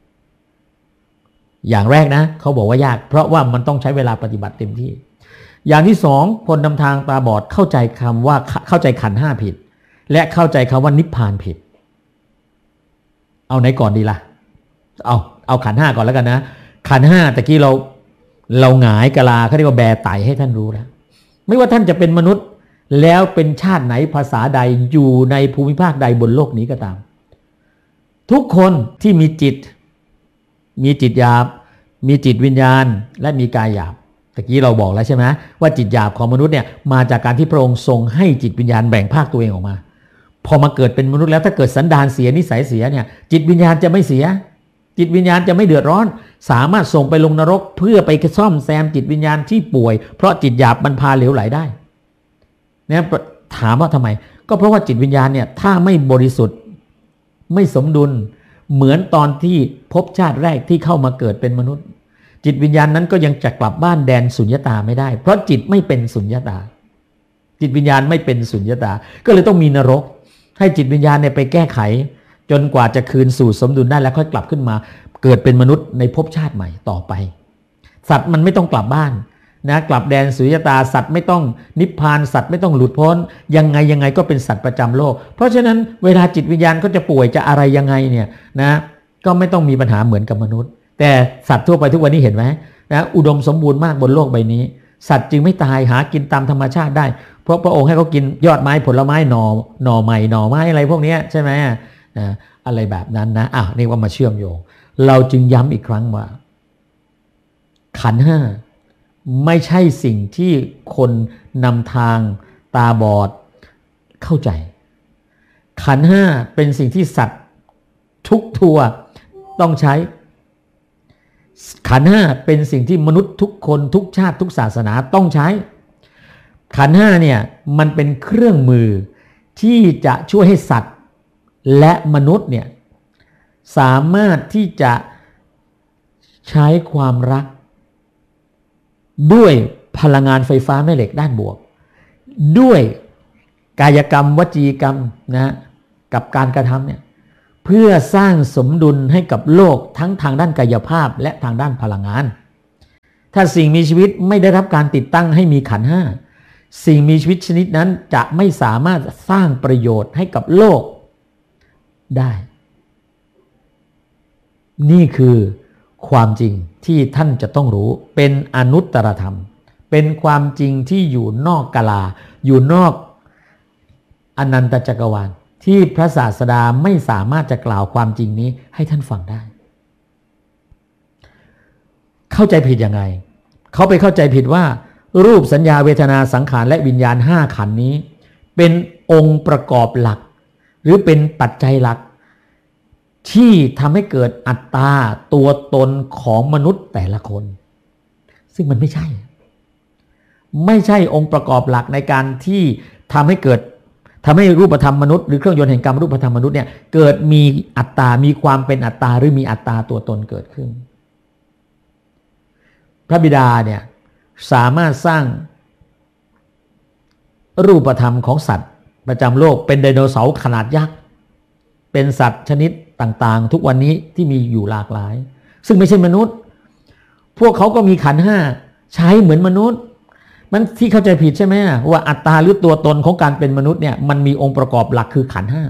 อย่างแรกนะเขาบอกว่ายากเพราะว่ามันต้องใช้เวลาปฏิบัติเต็มที่อย่างที่สองคนนำทางตาบอดเข้าใจคำว่าเข้าใจขันธ์ห้าผิดและเข้าใจคำว่านิพพานผิดเอาไหนก่อนดีล่ะเอาเอาขันธ์ห้าก่อนแล้วกันนะขันธ์ห้าตะกี้เราเราหงายกะลาเขาเรียกว่าแบไตให้ท่านรู้แล้วไม่ว่าท่านจะเป็นมนุษย์แล้วเป็นชาติไหนภาษาใดอยู่ในภูมิภาคใดบนโลกนี้ก็ตามทุกคนที่มีจิตมีจิตหยาบมีจิตวิญญาณและมีกายหยาบตะกี้เราบอกแล้วใช่ไหมว่าจิตหยาบของมนุษย์เนี่ยมาจากการที่พระองค์ทรงให้จิตวิญญาณแบ่งภาคตัวเองออกมาพอมาเกิดเป็นมนุษย์แล้วถ้าเกิดสันดานเสียนิสัยเสียเนี่ยจิตวิญญาณจะไม่เสียจิตวิญญาณจะไม่เดือดร้อนสามารถส่งไปลงนรกเพื่อไปซ่อมแซมจิตวิญญาณที่ป่วยเพราะจิตหยาบมันพาเหลวไหลได้เนี่ยถามว่าทำไมก็เพราะว่าจิตวิญญาณเนี่ยถ้าไม่บริสุทธิ์ไม่สมดุลเหมือนตอนที่พบชาติแรกที่เข้ามาเกิดเป็นมนุษย์จิตวิญญาณนั้นก็ยังจะกลับบ้านแดนสุญญตาไม่ได้เพราะจิตไม่เป็นสุญญตาจิตวิญญาณไม่เป็นสุญญตาก็เลยต้องมีนรกให้จิตวิญญาณเนี่ยไปแก้ไขจนกว่าจะคืนสู่สมดุลได้แล้วค่อยกลับขึ้นมาเกิดเป็นมนุษย์ในภพชาติใหม่ต่อไปสัตว์มันไม่ต้องกลับบ้านนะกลับแดนสุญญตาสัตว์ไม่ต้องนิพพานสัตว์ไม่ต้องหลุดพ้นยังไงยังไงก็เป็นสัตว์ประจำโลกเพราะฉะนั้นเวลาจิตวิญญาณก็จะป่วยจะอะไรยังไงเนี่ยนะก็ไม่ต้องมีปัญหาเหมือนกับมนุษย์แต่สัตว์ทั่วไปทุกวันนี้เห็นไหมนะอุดมสมบูรณ์มากบนโลกใบนี้สัตว์จึงไม่ตายหากินตามธรรมชาติได้เพราะพระองค์ให้เขากินยอดไม้ผลไม้หน่อหน่อใหม่หน่อไม้อะไรพวกนี้ใช่ไหมนะอะไรแบบนั้นนะอ่ะนี่ว่ามาเชื่อมโยงเราจึงย้ำอีกครั้งว่าขันธ์ห้าไม่ใช่สิ่งที่คนนำทางตาบอดเข้าใจขันธ์ห้าเป็นสิ่งที่สัตว์ทุกตัวต้องใช้ขันธ์ห้าเป็นสิ่งที่มนุษย์ทุกคนทุกชาติทุกศาสนาต้องใช้ขันธ์ห้าเนี่ยมันเป็นเครื่องมือที่จะช่วยให้สัตว์และมนุษย์เนี่ยสามารถที่จะใช้ความรักด้วยพลังงานไฟฟ้าแม่เหล็กด้านบวกด้วยกายกรรมวจีกรรมนะกับการกระทำเนี่ยเพื่อสร้างสมดุลให้กับโลกทั้งทางด้านกายภาพและทางด้านพลังงานถ้าสิ่งมีชีวิตไม่ได้รับการติดตั้งให้มีขันธ์ห้าสิ่งมีชีวิตชนิดนั้นจะไม่สามารถสร้างประโยชน์ให้กับโลกได้นี่คือความจริงที่ท่านจะต้องรู้เป็นอนุตตรธรรมเป็นความจริงที่อยู่นอกกาลาอยู่นอกอนันตจักรวาลที่พระศาสดาไม่สามารถจะกล่าวความจริงนี้ให้ท่านฟังได้เข้าใจผิดยังไงเขาไปเข้าใจผิดว่ารูปสัญญาเวทนาสังขารและวิญญาณห้าขันธ์นี้เป็นองค์ประกอบหลักหรือเป็นปัจจัยหลักที่ทำให้เกิดอัตตาตัวตนของมนุษย์แต่ละคนซึ่งมันไม่ใช่ไม่ใช่องค์ประกอบหลักในการที่ทำให้เกิดทำให้รูปธรรมมนุษย์หรือเครื่องยนต์แห่งกรรมรูปธรรมมนุษย์เนี่ยเกิดมีอัตตามีความเป็นอัตตาหรือมีอัตตาตัวตนเกิดขึ้นพระบิดาเนี่ยสามารถสร้างรูปธรรมของสัตว์ประจำโลกเป็นไดโนเสาร์ขนาดยักษ์เป็นสัตว์ชนิดต่างๆทุกวันนี้ที่มีอยู่หลากหลายซึ่งไม่ใช่มนุษย์พวกเขาก็มีขันธ์ห้าใช้เหมือนมนุษย์มันที่เข้าใจผิดใช่ไหมว่าอัตตาหรือตัวตนของการเป็นมนุษย์เนี่ยมันมีองค์ประกอบหลักคือขันธ์ห้า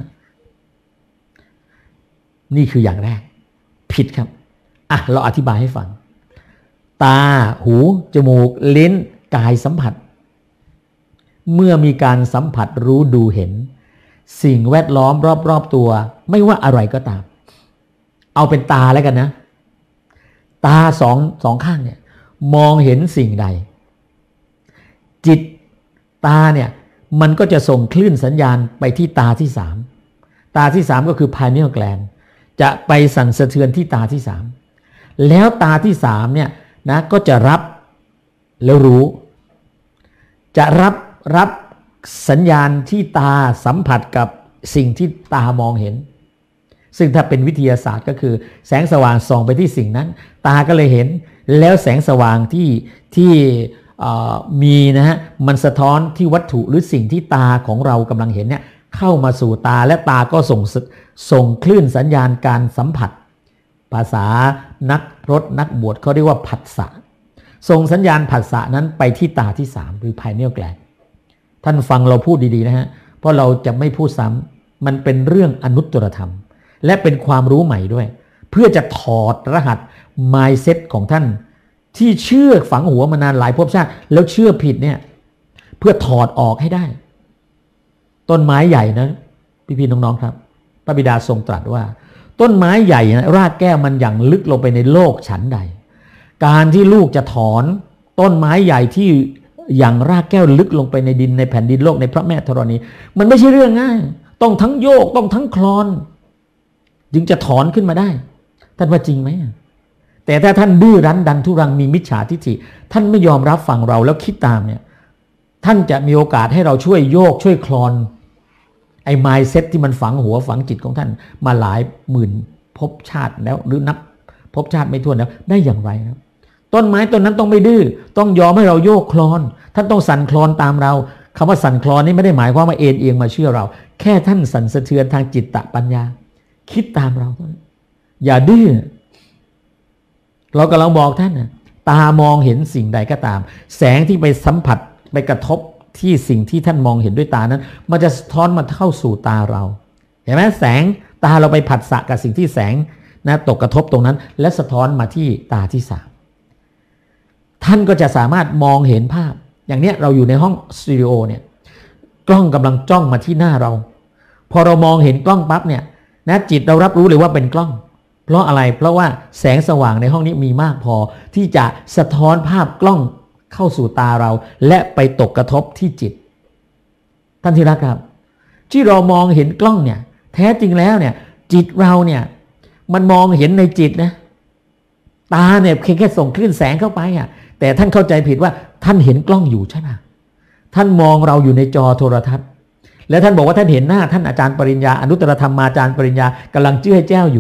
นี่คืออย่างแรกผิดครับอ่ะเราอธิบายให้ฟังตาหูจมูกลิ้นกายสัมผัสเมื่อมีการสัมผัสรู้ดูเห็นสิ่งแวดล้อมรอบๆตัวไม่ว่าอะไรก็ตามเอาเป็นตาแล้วกันนะตาสองสองข้างเนี่ยมองเห็นสิ่งใดจิตตาเนี่ยมันก็จะส่งคลื่นสัญญาณไปที่ตาที่สามตาที่สามก็คือ pineal gland จะไปสั่นสะเทือนที่ตาที่สามแล้วตาที่สามเนี่ยนะก็จะรับแล้วรู้จะรับรับสัญญาณที่ตาสัมผัสกับสิ่งที่ตามองเห็นซึ่งถ้าเป็นวิทยาศาสตร์ก็คือแสงสว่างส่องไปที่สิ่งนั้นตาก็เลยเห็นแล้วแสงสว่างที่ที่มีนะฮะมันสะท้อนที่วัตถุหรือสิ่งที่ตาของเรากำลังเห็นเนี่ยเข้ามาสู่ตาและตาก็ส่งส่งคลื่นสัญญาณการสัมผัสภาษานักพรตนักบวชเขาเรียกว่าผัสสะส่งสัญญาณผัสสะนั้นไปที่ตาที่สามหรือ pineal gland ท่านฟังเราพูดดีๆนะฮะเพราะเราจะไม่พูดซ้ำมันเป็นเรื่องอนุตตรธรรมและเป็นความรู้ใหม่ด้วยเพื่อจะถอดรหัส mindset ของท่านที่เชื่อฝังหัวมานานหลายภพชาติแล้วเชื่อผิดเนี่ยเพื่อถอดออกให้ได้ต้นไม้ใหญ่นะพี่ๆน้องๆครับพระบิดาทรงตรัสว่าต้นไม้ใหญ่นะรากแก้วมันอย่างลึกลงไปในโลกฉันใดการที่ลูกจะถอนต้นไม้ใหญ่ที่อย่างรากแก้วลึกลงไปในดินในแผ่นดินโลกในพระแม่ธรณีมันไม่ใช่เรื่องง่ายต้องทั้งโยกต้องทั้งคลอนจึงจะถอนขึ้นมาได้ท่านว่าจริงไหมแต่ถ้าท่านดื้อรั้นดันทุรังมีมิจฉาทิฏฐิท่านไม่ยอมรับฟังเราแล้วคิดตามเนี่ยท่านจะมีโอกาสให้เราช่วยโยกช่วยคลอนไอ้ mindset ที่มันฝังหัวฝังจิตของท่านมาหลายหมื่นภพชาติแล้วหรือนับภพชาติไม่ถ้วนแล้วได้อย่างไรครับต้นไม้ต้นนั้นต้องไม่ดื้อต้องยอมให้เราโยกคลอนท่านต้องสั่นคลอนตามเราคำว่าสั่นคลอนนี่ไม่ได้หมายความว่าเอ็นเอียงมาเชื่อเราแค่ท่านสั่นสะเทือนทางจิตตปัญญาคิดตามเราอย่าดื้อเรากำลังบอกท่านนะตามองเห็นสิ่งใดก็ตามแสงที่ไปสัมผัสไปกระทบที่สิ่งที่ท่านมองเห็นด้วยตานั้นมันจะสะท้อนมาเข้าสู่ตาเราเห็นไหมแสงตาเราไปผัสสะกับสิ่งที่แสงนะตกกระทบตรงนั้นและสะท้อนมาที่ตาที่สามท่านก็จะสามารถมองเห็นภาพอย่างเนี้ยเราอยู่ในห้องสตูดิโอเนี่ยกล้องกำลังจ้องมาที่หน้าเราพอเรามองเห็นกล้องปั๊บเนี่ยนะจิตเรารับรู้เลยว่าเป็นกล้องเพราะอะไรเพราะว่าแสงสว่างในห้องนี้มีมากพอที่จะสะท้อนภาพกล้องเข้าสู่ตาเราและไปตกกระทบที่จิตท่านที่รักครับที่เรามองเห็นกล้องเนี่ยแท้จริงแล้วเนี่ยจิตเราเนี่ยมันมองเห็นในจิตนะตาเนี่ยเพียงแค่ส่งคลื่นแสงเข้าไปอ่ะแต่ท่านเข้าใจผิดว่าท่านเห็นกล้องอยู่ใช่ไหมท่านมองเราอยู่ในจอโทรทัศน์และท่านบอกว่าท่านเห็นหน้าท่านอาจารย์ปริญญาอนุตตรธรรมาจารย์ปริญญากำลังเจื้อแจ้วอยู่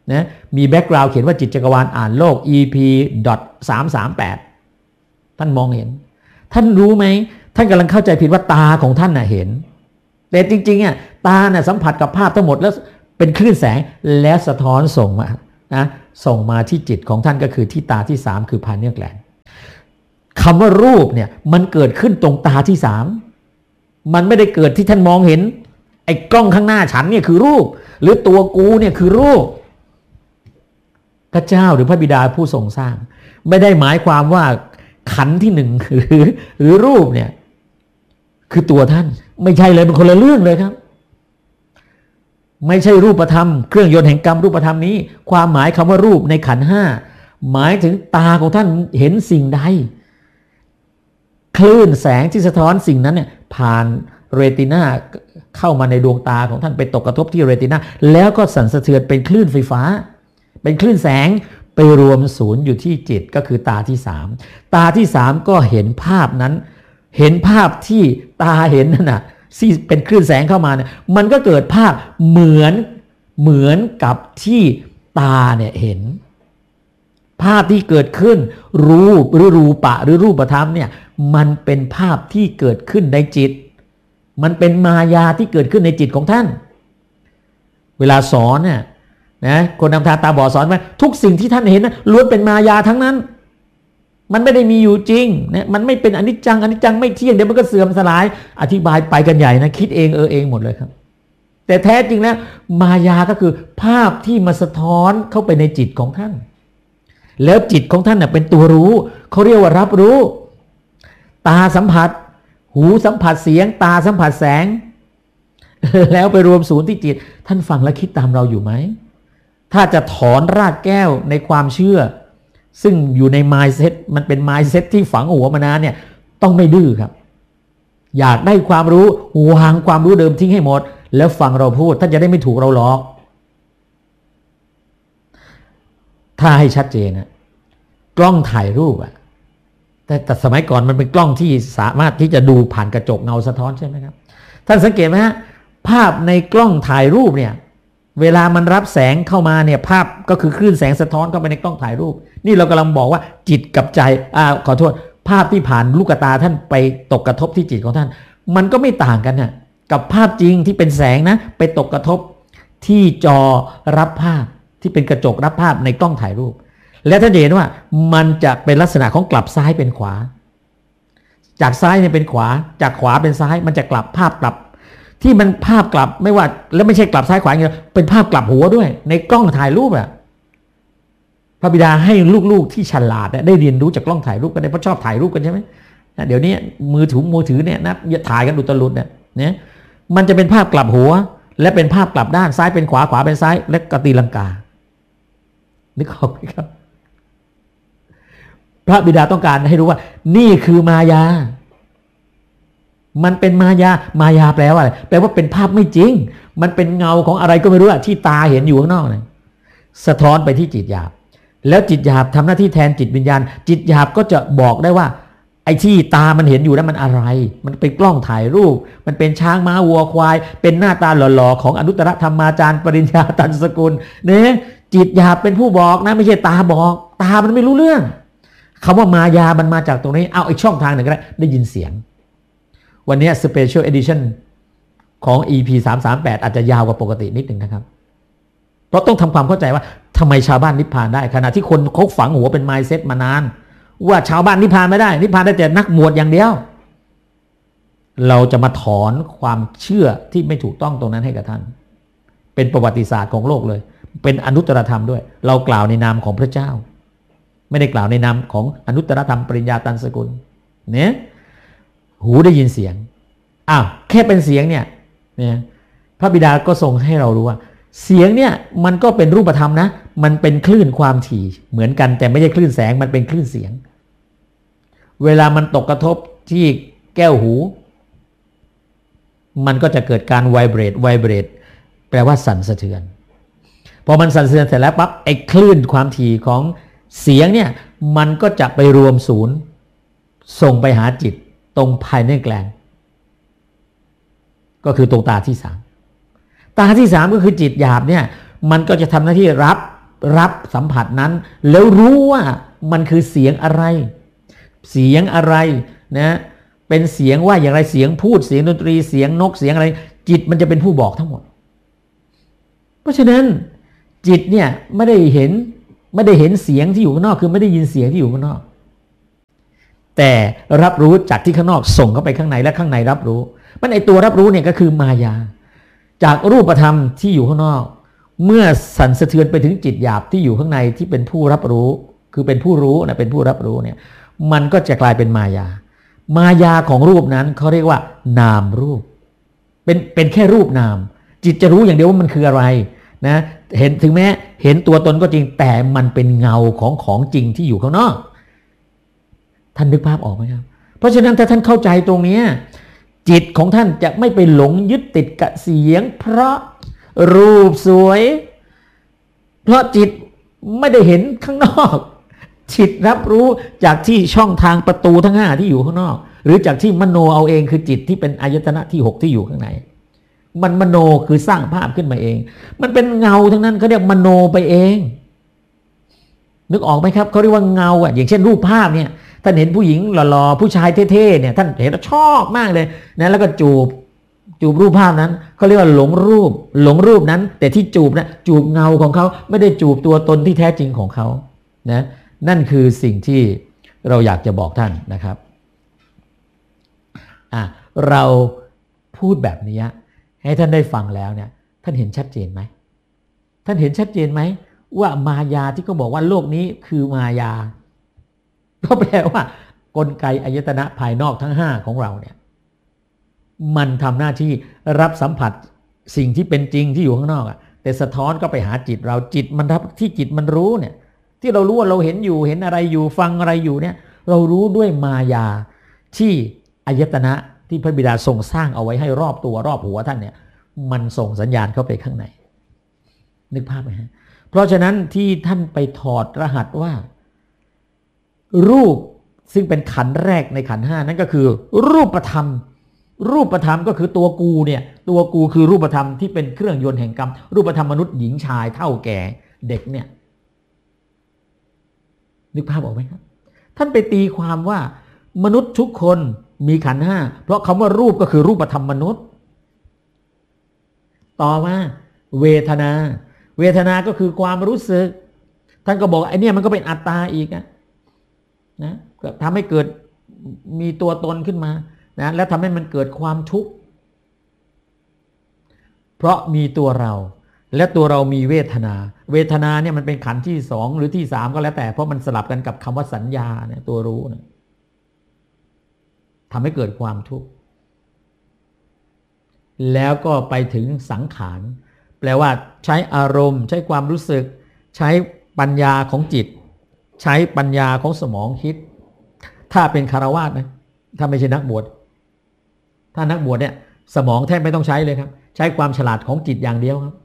นะมีแบ็กกราวด์เขียนว่าจิตจักรวาลอ่านโลก อี พี สามสามแปด ท่านมองเห็นท่านรู้ไหมท่านกำลังเข้าใจผิดว่าตาของท่านน่ะเห็นแต่จริงๆอ่ะตาน่ะสัมผัสกับภาพทั้งหมดแล้วเป็นคลื่นแสงแล้วสะท้อนส่งมานะส่งมาที่จิตของท่านก็คือที่ตาที่สามคือพาเนียลแกลนด์คำว่ารูปเนี่ยมันเกิดขึ้นตรงตาที่สามมันไม่ได้เกิดที่ท่านมองเห็นไอ้กล้องข้างหน้าฉันเนี่ยคือรูปหรือตัวกูเนี่ยคือรูปพระเจ้าหรือพระบิดาผู้ทรงสร้างไม่ได้หมายความว่าขันธ์ที่หนึ่งหรือหรือรูปเนี่ยคือตัวท่านไม่ใช่เลยเป็นคนละเรื่องเลยครับไม่ใช่รูปธรรมเครื่องยนต์แห่งกรรมรูปธรรมนี้ความหมายคำว่ารูปในขันธ์ห้าหมายถึงตาของท่านเห็นสิ่งใดคลื่นแสงที่สะท้อนสิ่งนั้นเนี่ยผ่านเรตินาเข้ามาในดวงตาของท่านไปตกกระทบที่เรตินาแล้วก็สั่นสะเทือนเป็นคลื่นไฟฟ้าเป็นคลื่นแสงไปรวมศูนย์อยู่ที่จิตก็คือตาที่สามตาที่สามก็เห็นภาพนั้นเห็นภาพที่ตาเห็นนั่นน่ะที่เป็นคลื่นแสงเข้ามาเนี่ยมันก็เกิดภาพเหมือนเหมือนกับที่ตาเนี่ยเห็นภาพที่เกิดขึ้นรูปหรือรูปะหรือรูปธรรมเนี่ยมันเป็นภาพที่เกิดขึ้นในจิตมันเป็นมายาที่เกิดขึ้นในจิตของท่านเวลาสอนเนี่ยนะคนนำทางตาบอดสอนว่าทุกสิ่งที่ท่านเห็นนะล้วนเป็นมายาทั้งนั้นมันไม่ได้มีอยู่จริงนะมันไม่เป็นอนิจจังอนิจจังไม่เที่ยงเดี๋ยวมันก็เสื่อมสลายอธิบายไปกันใหญ่นะคิดเองเออเองหมดเลยครับแต่แท้จริงแล้วมายาก็คือภาพที่มาสะท้อนเข้าไปในจิตของท่านแล้วจิตของท่านน่ะเป็นตัวรู้เขาเรียกว่ารับรู้ตาสัมผัสหูสัมผัสเสียงตาสัมผัสแสงแล้วไปรวมศูนย์ที่จิตท่านฟังและคิดตามเราอยู่ไหมถ้าจะถอนรากแก้วในความเชื่อซึ่งอยู่ใน mindset มันเป็น mindset ที่ฝังหัวมานานเนี่ยต้องไม่ดื้อครับอยากได้ความรู้วางความรู้เดิมทิ้งให้หมดแล้วฟังเราพูดท่านจะได้ไม่ถูกเราหลอกถ้าให้ชัดเจนนะกล้องถ่ายรูปอะแต่แต่สมัยก่อนมันเป็นกล้องที่สามารถที่จะดูผ่านกระจกเงาสะท้อนใช่ไหมครับท่านสังเกตไหมฮะภาพในกล้องถ่ายรูปเนี่ยเวลามันรับแสงเข้ามาเนี่ยภาพก็คือคลื่นแสงสะท้อนเข้าไปในกล้องถ่ายรูปนี่เรากำลังบอกว่าจิตกับใจอ่าขอโทษภาพที่ผ่านลูกตาท่านไปตกกระทบที่จิตของท่านมันก็ไม่ต่างกันน่ะกับภาพจริงที่เป็นแสงนะไปตกกระทบที่จอรับภาพที่เป็นกระจกรับภาพในกล้องถ่ายรูปและท่านเห็นว่ามันจะเป็นลักษณะของกลับซ้ายเป็นขวาจากซ้ายเนี่ยเป็นขวาจากขวาเป็นซ้ายมันจะกลับภาพกลับที่มันภาพกลับไม่ว่าแล้วไม่ใช่กลับซ้ายขวาอย่างเดียวเป็นภาพกลับหัวด้วยในกล้องถ่ายรูปอะพระบิดาให้ลูกๆที่ฉลาดได้เรียนรู้จากกล้องถ่ายรูปกันได้เพราะชอบถ่ายรูปกันใช่ไหมเดี๋ยวนี้มือถือมือถือเนี่ยนะถ่ายกันอุตลุดเนี่ยเนี่ยมันจะเป็นภาพกลับหัวและเป็นภาพกลับด้านซ้ายเป็นขวาขวาเป็นซ้ายและก็ตีลังกานึกออกไหมครับพระบิดาต้องการให้รู้ว่านี่คือมายามันเป็นมายามายาแปลว่าอะไรแปลว่าเป็นภาพไม่จริงมันเป็นเงาของอะไรก็ไม่รู้อะที่ตาเห็นอยู่ข้างนอกเลยสะท้อนไปที่จิตหยาบแล้วจิตหยาบทำหน้าที่แทนจิตวิญญาณจิตหยาบก็จะบอกได้ว่าไอ้ที่ตามันเห็นอยู่นั้นมันอะไรมันเป็นกล้องถ่ายรูปมันเป็นช้างม้าวัวควายเป็นหน้าตาหล่อๆของอนุตตรธรรมาจารย์ปริญญาตันสกุลเนี่ยจิตหยาบเป็นผู้บอกนะไม่ใช่ตาบอกตามันไม่รู้เรื่องคำว่ามายามันมาจากตรงนี้เอาไอ้ช่องทางหนึ่งก็ได้ได้ยินเสียงวันนี้ Special Edition ของ อี พี สามสามแปดอาจจะยาวกว่าปกตินิดหนึ่งนะครับเพราะต้องทำความเข้าใจว่าทำไมชาวบ้านนิพพานได้ขณะที่คนเขาฝังหัวเป็น mindset มานานว่าชาวบ้านนิพพานไม่ได้นิพพานได้แต่นักบวชอย่างเดียวเราจะมาถอนความเชื่อที่ไม่ถูกต้องตรงนั้นให้กับท่านเป็นประวัติศาสตร์ของโลกเลยเป็นอนุตตรธรรมด้วยเรากล่าวในนามของพระเจ้าไม่ได้กล่าวในนามของอนุตตรธรรมปริญญาตันสกุลเนี่ยหูได้ยินเสียงอ้าวแค่เป็นเสียงเนี่ยเนี่ยพระบิดาก็ทรงให้เรารู้ว่าเสียงเนี่ยมันก็เป็นรูปธรรมนะมันเป็นคลื่นความถี่เหมือนกันแต่ไม่ใช่คลื่นแสงมันเป็นคลื่นเสียงเวลามันตกกระทบที่แก้วหูมันก็จะเกิดการไวเบรตไวเบรตแปลว่าสั่นสะเทือนพอมันสั่นสะเทือนเสร็จแล้วปั๊บไอ้คลื่นความถี่ของเสียงเนี่ยมันก็จะไปรวมศูนย์ส่งไปหาจิตตรงภายในแกลนก็คือตรงตาที่สามตาที่สามก็คือจิตหยาบเนี่ยมันก็จะทำหน้าที่รับรับสัมผัสนั้นแล้วรู้ว่ามันคือเสียงอะไรเสียงอะไรนะเป็นเสียงว่าอย่างไรเสียงพูดเสียงดนตรีเสียงนกเสียงอะไรจิตมันจะเป็นผู้บอกทั้งหมดเพราะฉะนั้นจิตเนี่ยไม่ได้เห็นไม่ได้เห็นเสียงที่อยู่ข้างนอกคือไม่ได้ยินเสียงที่อยู่ข้างนอกแต่รับรู้จากที่ข้างนอกส่งเข้าไปข้างในและข้างในรับรู้มันไอตัวรับรู้เนี่ยก็คือมายาจากรูปธรรมที่อยู่ข้างนอกเมื่อสั่นสะเทือนไปถึงจิตหยาบที่อยู่ข้างในที่เป็นผู้รับรู้คือเป็นผู้รู้นะเป็นผู้รับรู้เนี่ยมันก็จะกลายเป็นมายามายาของรูปนั้นเขาเรียกว่านามรูปเป็นเป็นแค่รูปนามจิตจะรู้อย่างเดียวว่ามันคืออะไรนะเห็นถึงแม้เห็นตัวตนก็จริงแต่มันเป็นเงาของของจริงที่อยู่ข้างนอกท่านนึกภาพออกไหมครับเพราะฉะนั้นถ้าท่านเข้าใจตรงนี้จิตของท่านจะไม่ไปหลงยึดติดกับเสียงเพราะรูปสวยเพราะจิตไม่ได้เห็นข้างนอกจิตรับรู้จากที่ช่องทางประตูทั้งห้าที่อยู่ข้างนอกหรือจากที่มโนเอาเองคือจิตที่เป็นอายตนะที่หกที่อยู่ข้างในมันมโนคือสร้างภาพขึ้นมาเองมันเป็นเงาทั้งนั้นเขาเรียกมโนไปเองนึกออกไหมครับเขาเรียกว่าเงาอ่ะอย่างเช่นรูปภาพเนี่ยท่านเห็นผู้หญิงหล่อๆผู้ชายเท่ๆเนี่ยท่านเห็นแล้วชอบมากเลยนะแล้วก็จูบจูบรูปภาพนั้นเขาเรียกว่าหลงรูปหลงรูปนั้นแต่ที่จูบนะจูบเงาของเขาไม่ได้จูบตัวตนที่แท้จริงของเขานะนั่นคือสิ่งที่เราอยากจะบอกท่านนะครับอ่ะเราพูดแบบนี้ให้ท่านได้ฟังแล้วเนี่ยท่านเห็นชัดเจนไหมท่านเห็นชัดเจนไหมว่ามายาที่เขาบอกว่าโลกนี้คือมายาก็แปลว่ากลไกอายตนะภายนอกทั้งห้าของเราเนี่ยมันทำหน้าที่รับสัมผัสสิ่งที่เป็นจริงที่อยู่ข้างนอกอะแต่สะท้อนก็ไปหาจิตเราจิตมันรับที่จิตมันรู้เนี่ยที่เรารู้ว่าเราเห็นอยู่เห็นอะไรอยู่ฟังอะไรอยู่เนี่ยเรารู้ด้วยมายาที่อายตนะที่พระบิดาทรงสร้างเอาไว้ให้รอบตัวรอบหัวท่านเนี่ยมันส่งสัญญาณเข้าไปข้างในนึกภาพไหมฮะเพราะฉะนั้นที่ท่านไปถอดรหัสว่ารูปซึ่งเป็นขันธ์แรกในขันธ์ห้านั่นก็คือรูปธรรมรูปธรรมก็คือตัวกูเนี่ยตัวกูคือรูปธรรมที่เป็นเครื่องยนต์แห่งกรรมรูปธรรมมนุษย์หญิงชายเท่าแก่เด็กเนี่ยนึกภาพออกไหมครับท่านไปตีความว่ามนุษย์ทุกคนมีขันธ์ห้าเพราะคำว่ารูปก็คือรูปธรรมมนุษย์ต่อมาเวทนาเวทนาก็คือความรู้สึกท่านก็บอกไอ้นี่มันก็เป็นอัตตาอีกนะนะทำให้เกิดมีตัวตนขึ้นมานะและทำให้มันเกิดความทุกข์เพราะมีตัวเราและตัวเรามีเวทนาเวทนาเนี่ยมันเป็นขันธ์ที่สองหรือที่สามก็แล้วแต่เพราะมันสลับกันกับคำว่าสัญญาเนี่ยตัวรู้นะทำให้เกิดความทุกข์แล้วก็ไปถึงสังขารแปลว่าใช้อารมณ์ใช้ความรู้สึกใช้ปัญญาของจิตใช้ปัญญาของสมองคิดถ้าเป็นคฤหัสถ์นะถ้าไม่ใช่นักบวชถ้านักบวชเนี่ยสมองแทบไม่ต้องใช้เลยครับใช้ความฉลาดของจิตอย่างเดียวครับ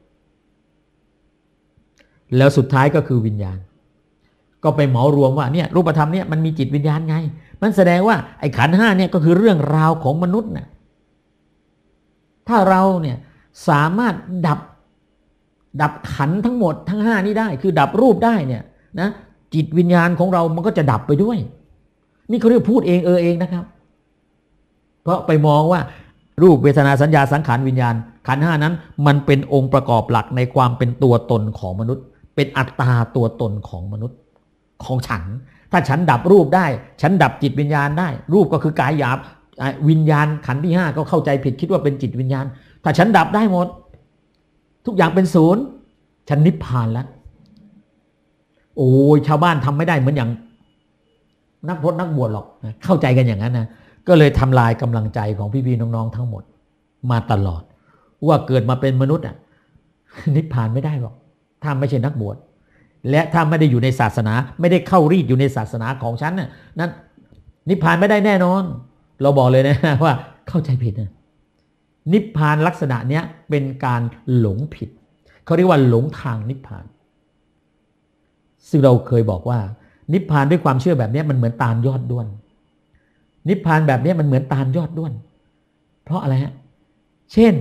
แล้วสุดท้ายก็คือวิญญาณก็ไปเหมารวมว่าเนี่ยรูปธรรมเนี่ยมันมีจิตวิญญาณไงมันแสดงว่าไอ้ขันธ์ห้าเนี่ยก็คือเรื่องราวของมนุษย์นะถ้าเราเนี่ยสามารถดับดับขันธ์ทั้งหมดทั้งห้านี้ได้คือดับรูปได้เนี่ยนะจิตวิญญาณของเรามันก็จะดับไปด้วยนี่เขาเรียกพูดเองเออเองนะครับเพราะไปมองว่ารูปเวทนาสัญญาสังขารวิญญาณขันธ์ห้านั้นมันเป็นองค์ประกอบหลักในความเป็นตัวตนของมนุษย์เป็นอัตตาตัวตนของมนุษย์ของฉันถ้าฉันดับรูปได้ฉันดับจิตวิญญาณได้รูปก็คือกายหยาบวิญญาณขันธ์ที่ห้าก็เข้าใจผิดคิดว่าเป็นจิตวิญญาณถ้าฉันดับได้หมดทุกอย่างเป็นศูนย์ฉันนิพพานแล้วโอ้ยชาวบ้านทำไม่ได้เหมือนอย่างนักพจน์นักบวชหรอกเข้าใจกันอย่างนั้นนะก็เลยทำลายกำลังใจของพี่ๆน้องๆทั้งหมดมาตลอดว่าเกิดมาเป็นมนุษย์อ่ะนิพพานไม่ได้หรอกถ้าไม่ใช่นักบวชและถ้าไม่ได้อยู่ในศาสนาไม่ได้เข้ารีดอยู่ในศาสนาของฉันน่ะนั้นนิพพานไม่ได้แน่นอนเราบอกเลยนะว่าเข้าใจผิดนะนิพพานลักษณะเนี้ยเป็นการหลงผิดเขาเรียกว่าหลงทางนิพพานซึ่งเราเคยบอกว่านิพพานด้วยความเชื่อแบบนี้มันเหมือนตาลยอดด้วนนิพพานแบบนี้มันเหมือนตาลยอดด้วนเพราะอะไรฮะเช่น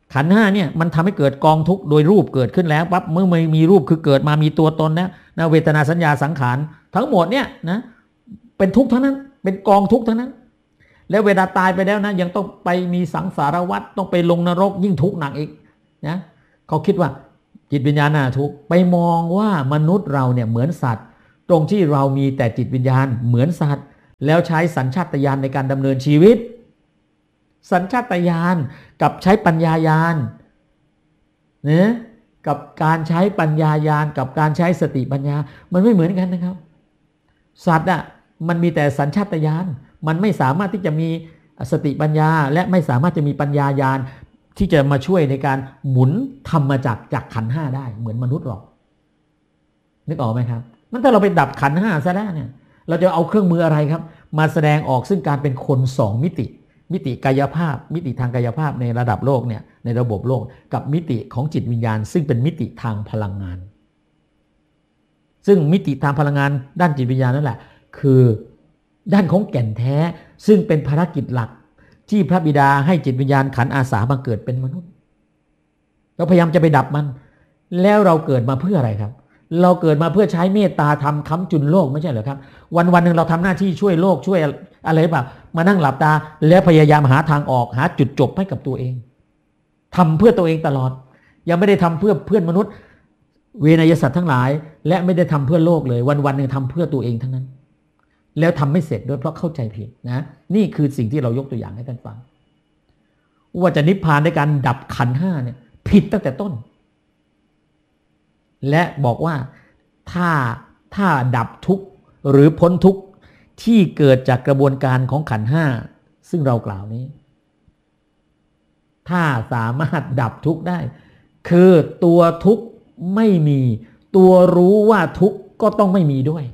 ขันธ์ห้าเนี่ยมันทำให้เกิดกองทุกข์โดยรูปเกิดขึ้นแล้วปั๊บเมื่อไม่มีรูปคือเกิดมามีตัวตนแล้วนะเวทนาสัญญาสังขารทั้งหมดเนี่ยนะเป็นทุกข์ทั้งนั้นเป็นกองทุกข์ทั้งนั้นแล้วเวลาตายไปแล้วนะยังต้องไปมีสังสารวัฏต้องไปลงนรกยิ่งทุกข์หนักอีกนะเขาคิดว่าจิตวิญญาณน่ะทุกข์ไปมองว่ามนุษย์เราเนี่ยเหมือนสัตว์ตรงที่เรามีแต่จิตวิญญาณเหมือนสัตว์แล้วใช้สัญชาตญาณในการดำเนินชีวิตสัญชาตญาณกับใช้ปัญญาญาณนะกับการใช้ปัญญาญาณกับการใช้สติปัญญามันไม่เหมือนกันนะครับสัตว์อ่ะมันมีแต่สัญชาตญาณมันไม่สามารถที่จะมีสติปัญญาและไม่สามารถจะมีปัญญาญาณที่จะมาช่วยในการหมุนธรรมจักรจากขันธ์ห้าได้เหมือนมนุษย์หรอกนึกออกไหมครับมันถ้าเราไปดับขันธ์ห้าซะแล้วเนี่ยเราจะเอาเครื่องมืออะไรครับมาแสดงออกซึ่งการเป็นคนสองมิติมิติกายภาพมิติทางกายภาพในระดับโลกเนี่ยในระบบโลกกับมิติของจิตวิญญาณซึ่งเป็นมิติทางพลังงานซึ่งมิติทางพลังงานด้านจิตวิญญาณนั่นแหละคือด้านของแก่นแท้ซึ่งเป็นภารกิจหลักที่พระบิดาให้จิตวิญญาณขันธ์อาสาบังเกิดเป็นมนุษย์เราพยายามจะไปดับมันแล้วเราเกิดมาเพื่ออะไรครับเราเกิดมาเพื่อใช้เมตตาทำค้ำจุนโลกไม่ใช่เหรอครับวันวันหนึ่งเราทำหน้าที่ช่วยโลกช่วยอะไรเปล่ามานั่งหลับตาแล้วพยายามหาทางออกหาจุดจบให้กับตัวเองทำเพื่อตัวเองตลอดยังไม่ได้ทำเพื่อเพื่อนมนุษย์เวนยสัตว์ทั้งหลายและไม่ได้ทำเพื่อโลกเลยวันวันหนึ่งทำเพื่อตัวเองทั้งนั้นแล้วทำไม่เสร็จด้วยเพราะเข้าใจผิดนะนี่คือสิ่งที่เรายกตัวอย่างให้ท่านฟังว่าจะนิพพานในการดับขันธ์ห้าเนี่ยผิดตั้งแต่ต้นและบอกว่าถ้าถ้าดับทุกข์หรือพ้นทุกข์ที่เกิดจากกระบวนการของขันธ์ห้าซึ่งเรากล่าวนี้ถ้าสามารถดับทุกข์ได้คือตัวทุกข์ไม่มีตัวรู้ว่าทุกข์ก็ต้องไม่มีด้วย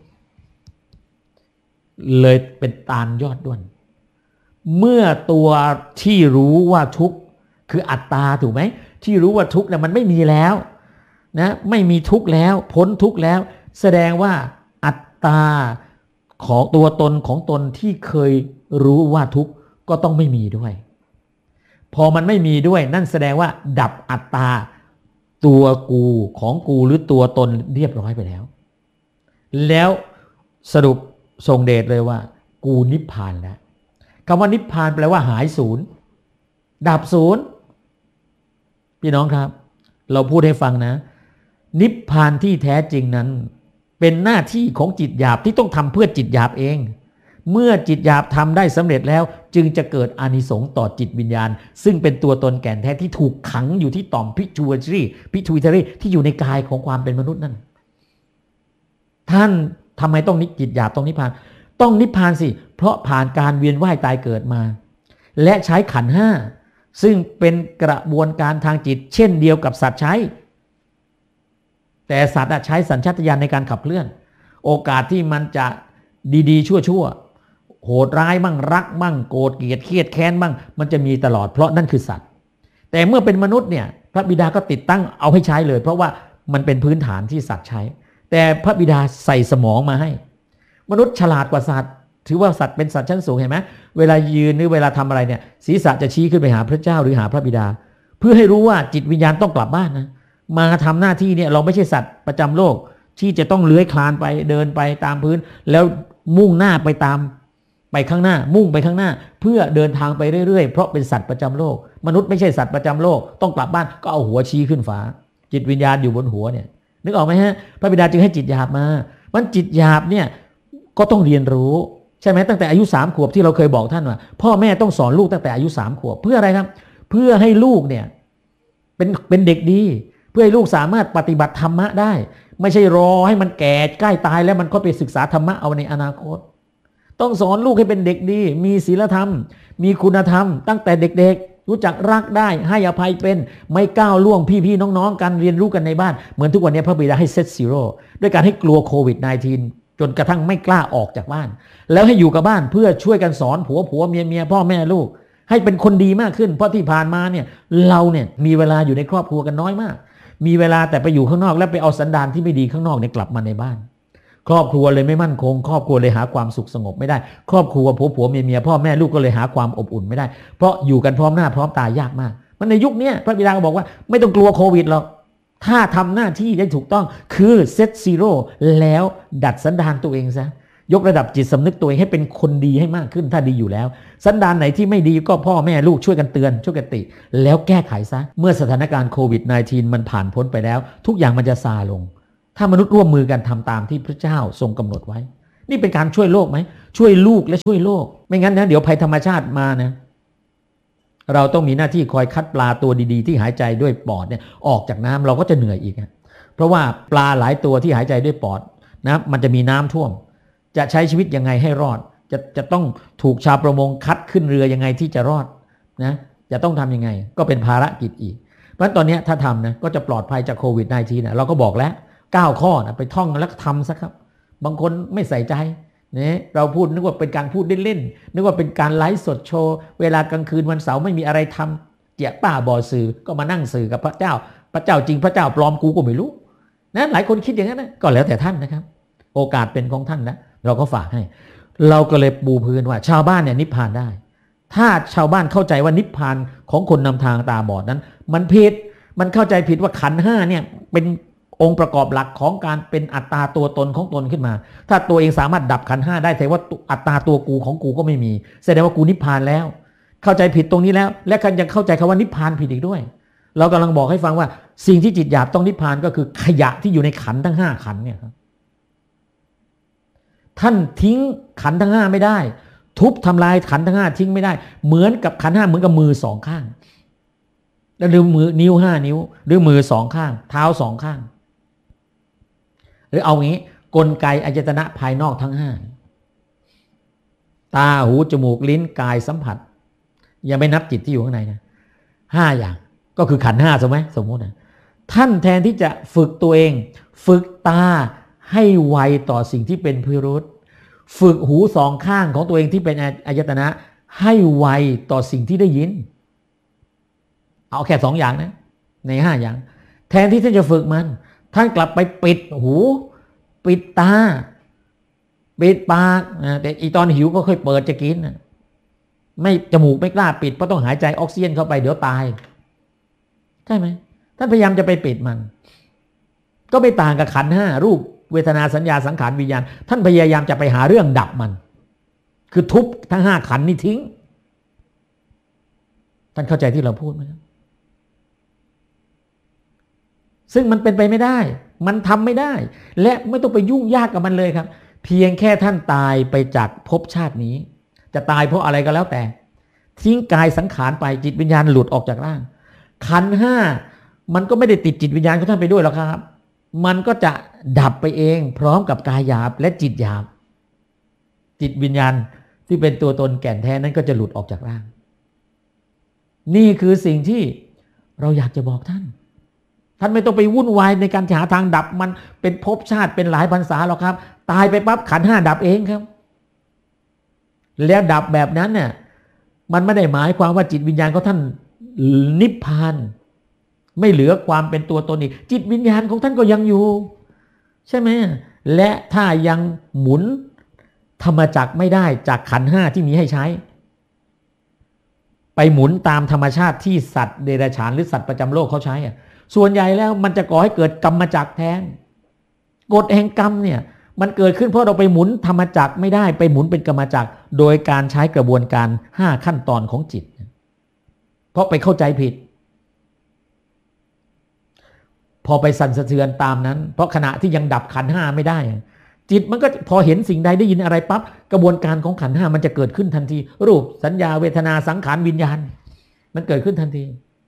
เลยเป็นตาลยอดด้วนเมื่อตัวที่รู้ว่าทุกข์คืออัตตาถูกไหมที่รู้ว่าทุกข์เนี่ยมันไม่มีแล้วนะไม่มีทุกข์แล้วพ้นทุกข์แล้วแสดงว่าอัตตาของตัวตนของตนที่เคยรู้ว่าทุกข์ก็ต้องไม่มีด้วยพอมันไม่มีด้วยนั่นแสดงว่าดับอัตตาตัวกูของกูหรือตัวตนเรียบร้อยไปแล้วแล้วสรุปทรงเดชเลยว่ากูนิพพานแล้วคำว่านิพพานแปลว่าหายศูนย์ดับศูนย์พี่น้องครับเราพูดให้ฟังนะนิพพานที่แท้จริงนั้นเป็นหน้าที่ของจิตหยาบที่ต้องทำเพื่อจิตหยาบเองเมื่อจิตหยาบทำได้สำเร็จแล้วจึงจะเกิดอานิสงส์ต่อจิตวิญญาณซึ่งเป็นตัวตนแก่นแท้ที่ถูกขังอยู่ที่ต่อมพิจูทรีพิทูทรีที่อยู่ในกายของความเป็นมนุษย์นั่นท่านทำไมต้องนิจิตหยาบต้องนิพพานต้องนิพพานสิเพราะผ่านการเวียนว่ายตายเกิดมาและใช้ขันธ์ห้าซึ่งเป็นกระบวนการทางจิตเช่นเดียวกับสัตว์ใช้แต่สัตว์ใช้สัญชาตญาณในการขับเคลื่อนโอกาสที่มันจะดีๆชั่วๆโหดร้ายบ้างรักบ้างโกรธเกลียดเครียดแค้นบ้างมันจะมีตลอดเพราะนั่นคือสัตว์แต่เมื่อเป็นมนุษย์เนี่ยพระบิดาก็ติดตั้งเอาให้ใช้เลยเพราะว่ามันเป็นพื้นฐานที่สัตว์ใช้แต่พระบิดาใส่สมองมาให้มนุษย์ฉลาดกว่าสัตว์ถือว่าสัตว์เป็นสัตว์ชั้นสูงเห็นไหมเวลายืนหรือเวลาทำอะไรเนี่ยศีรษะจะชี้ขึ้นไปหาพระเจ้าหรือหาพระบิดาเพื่อให้รู้ว่าจิตวิญญาณต้องกลับบ้านนะมาทำหน้าที่เนี่ยเราไม่ใช่สัตว์ประจำโลกที่จะต้องเลื้อยคลานไปเดินไปตามพื้นแล้วมุ่งหน้าไปตามไปข้างหน้ามุ่งไปข้างหน้าเพื่อเดินทางไปเรื่อยๆเพราะเป็นสัตว์ประจำโลกมนุษย์ไม่ใช่สัตว์ประจำโลกต้องกลับบ้านก็เอาหัวชี้ขึ้นฟ้าจิตวิญญาณอยู่บนหัวเนี่ยนึกออกไหมฮะพระบิดาจึงให้จิตหยาบมามันจิตหยาบเนี่ยก็ต้องเรียนรู้ใช่ไหมตั้งแต่อายุสามขวบที่เราเคยบอกท่านว่าพ่อแม่ต้องสอนลูกตั้งแต่อายุสามขวบเพื่ออะไรครับเพื่อให้ลูกเนี่ยเป็นเป็นเด็กดีเพื่อให้ลูกสามารถปฏิบัติธรรมะได้ไม่ใช่รอให้มันแก่ใกล้ตายแล้วมันก็ไปศึกษาธรรมะเอาในอนาคตต้องสอนลูกให้เป็นเด็กดีมีศีลธรรมมีคุณธรรมตั้งแต่เด็กๆรู้จักรักได้ให้อภัยเป็นไม่ก้าวล่วงพี่ๆน้องๆกันเรียนรู้กันในบ้านเหมือนทุกวันนี้พระบิดาให้เซตซีโร่ด้วยการให้กลัวโควิด สิบเก้า จนกระทั่งไม่กล้าออกจากบ้านแล้วให้อยู่กับบ้านเพื่อช่วยกันสอนผัวผัวเมียเมียพ่อแม่ลูกให้เป็นคนดีมากขึ้นเพราะที่ผ่านมาเนี่ยเราเนี่ยมีเวลาอยู่ในครอบครัวกันน้อยมากมีเวลาแต่ไปอยู่ข้างนอกแล้วไปเอาสันดานที่ไม่ดีข้างนอกเนี่ยกลับมาในบ้านครอบครัวเลยไม่มั่นคงครอบครัวเลยหาความสุขสงบไม่ได้ครอบครัวผัวผัวเมียเมียพ่อแม่ลูกก็เลยหาความอบอุ่นไม่ได้เพราะอยู่กันพร้อมหน้าพร้อมตายากมากมันในยุคนี้พระบิดาก็บอกว่าไม่ต้องกลัวโควิดหรอกถ้าทำหน้าที่ได้ถูกต้องคือเซตซีโร่แล้วดัดสันดานตัวเองซะยกระดับจิตสำนึกตัวเองให้เป็นคนดีให้มากขึ้นถ้าดีอยู่แล้วสันดานไหนที่ไม่ดีก็พ่อแม่ลูกช่วยกันเตือนช่วยกันติแล้วแก้ไขซะเมื่อสถานการณ์โควิด สิบเก้า มันผ่านพ้นไปแล้วทุกอย่างมันจะซาลงถ้ามนุษย์ร่วมมือกันทำตามที่พระเจ้าทรงกำหนดไว้นี่เป็นการช่วยโลกไหมช่วยลูกและช่วยโลกไม่งั้นนะเดี๋ยวภัยธรรมชาติมานะเราต้องมีหน้าที่คอยคัดปลาตัวดีๆที่หายใจด้วยปอดเนี่ยออกจากน้ำเราก็จะเหนื่อยอีกนะเพราะว่าปลาหลายตัวที่หายใจด้วยปอดนะมันจะมีน้ำท่วมจะใช้ชีวิตยังไงให้รอดจะจะต้องถูกชาวประมงคัดขึ้นเรือยังไงที่จะรอดนะจะต้องทำยังไงก็เป็นภารกิจอีกเพราะฉะนั้นตอนนี้ถ้าทำนะก็จะปลอดภัยจากโควิด สิบเก้า นะเราก็บอกแล้วเก้าข้อนะไปท่องแล้วทำซะครับบางคนไม่ใส่ใจเนี่ยเราพูดนึกว่าเป็นการพูดเล่นๆนึกว่าเป็นการไลฟ์สดโชว์เวลากลางคืนวันเสาร์ไม่มีอะไรทำเจี๊ยป้าบอสื่อก็มานั่งสื่อกับพระเจ้าพระเจ้าจริงพระเจ้าปลอมกูก็ไม่รู้นะหลายคนคิดอย่างนั้นนะก็แล้วแต่ท่านนะครับโอกาสเป็นของท่านนะเราก็ฝากให้เราก็เลยปูพื้นว่าชาวบ้านเนี่ยนิพพานได้ถ้าชาวบ้านเข้าใจว่านิพพานของคนนำทางตาบอดนั้นมันผิดมันเข้าใจผิดว่าขันธ์ห้าเนี่ยเป็นองค์ประกอบหลักของการเป็นอัตตาตัวตนของตนขึ้นมาถ้าตัวเองสามารถดับขันธ์ห้าได้แสดงว่าอัตตาตัวกูของกูก็ไม่มีแสดงว่ากูนิพพานแล้วเข้าใจผิดตรงนี้แล้วและยังเข้าใจคำว่านิพพานผิดอีกด้วยเรากำลังบอกให้ฟังว่าสิ่งที่จิตหยาบต้องนิพพานก็คือขยะที่อยู่ในขันธ์ทั้งห้าขันธ์เนี่ยครับท่านทิ้งขันธ์ทั้งห้าไม่ได้ทุบทำลายขันธ์ทั้งห้าทิ้งไม่ได้เหมือนกับขันธ์ห้าเหมือนกับมือสองข้างแล้วหรือมือนิ้วห้านิ้วหรือมือสองข้างเท้าสองข้างหรือเอางี้กลไกอายตนะภายนอกทั้งห้าตาหูจมูกลิ้นกายสัมผัสยังไม่นับจิตที่อยู่ข้างในนะห้าอย่างก็คือขันธ์ห้าใช่ไหมสมมตินะท่านแทนที่จะฝึกตัวเองฝึกตาให้ไวต่อสิ่งที่เป็นพิรุธฝึกหูสองข้างของตัวเองที่เป็นอายตนะให้ไวต่อสิ่งที่ได้ยินเอาแค่สองอย่างนะในห้าอย่างแทนที่ท่านจะฝึกมันท่านกลับไปปิดหูปิดตาปิดปากแต่อีตอนหิวก็ค่อยเปิดจะกินไม่จมูกไม่กล้าปิดเพราะต้องหายใจออกซิเจนเข้าไปเดี๋ยวตายใช่ไหมท่านพยายามจะไปปิดมันก็ไม่ต่างกับขันธ์ห้ารูปเวทนาสัญญาสังขารวิญญาณท่านพยายามจะไปหาเรื่องดับมันคือทุบทั้งห้าขันธ์นี่ทิ้งท่านเข้าใจที่เราพูดไหมครับซึ่งมันเป็นไปไม่ได้มันทำไม่ได้และไม่ต้องไปยุ่งยากกับมันเลยครับเพียงแค่ท่านตายไปจากภพชาตินี้จะตายเพราะอะไรก็แล้วแต่ทิ้งกายสังขารไปจิตวิญญาณหลุดออกจากร่างขันธ์ห้ามันก็ไม่ได้ติดจิตวิญญาณของท่านไปด้วยหรอกครับมันก็จะดับไปเองพร้อมกับกายหยาบและจิตหยาบจิตวิญญาณที่เป็นตัวตนแก่นแท้นั้นก็จะหลุดออกจากร่างนี่คือสิ่งที่เราอยากจะบอกท่านท่านไม่ต้องไปวุ่นวายในการหาทางดับมันเป็นภพชาติเป็นหลายพรรษาหรอกครับตายไปปั๊บขันธ์ห้าดับเองครับแล้วดับแบบนั้นเนี่ยมันไม่ได้หมายความว่าจิตวิญญาณของท่านนิพพานไม่เหลือความเป็นตัวตนอีกจิตวิญญาณของท่านก็ยังอยู่ใช่ไหมและถ้ายังหมุนธรรมจักรไม่ได้จากขันธ์ห้าที่มีให้ใช้ไปหมุนตามธรรมชาติที่สัตว์เดรัจฉานหรือสัตว์ประจำโลกเขาใช้อะส่วนใหญ่แล้วมันจะก่อให้เกิดกรรมจักรแทนกฎแห่งกรรมเนี่ยมันเกิดขึ้นเพราะเราไปหมุนธรรมจักรไม่ได้ไปหมุนเป็นกรรมจักรโดยการใช้กระบวนการห้าขั้นตอนของจิตเพราะไปเข้าใจผิดพอไปสั่นสะเทือนตามนั้นเพราะขณะที่ยังดับขันธ์ห้าไม่ได้จิตมันก็พอเห็นสิ่งใดได้ยินอะไรปั๊บกระบวนการของขันธ์ห้ามันจะเกิดขึ้นทันทีรูปสัญญาเวทนาสังขารวิญญาณมันเกิดขึ้นทันที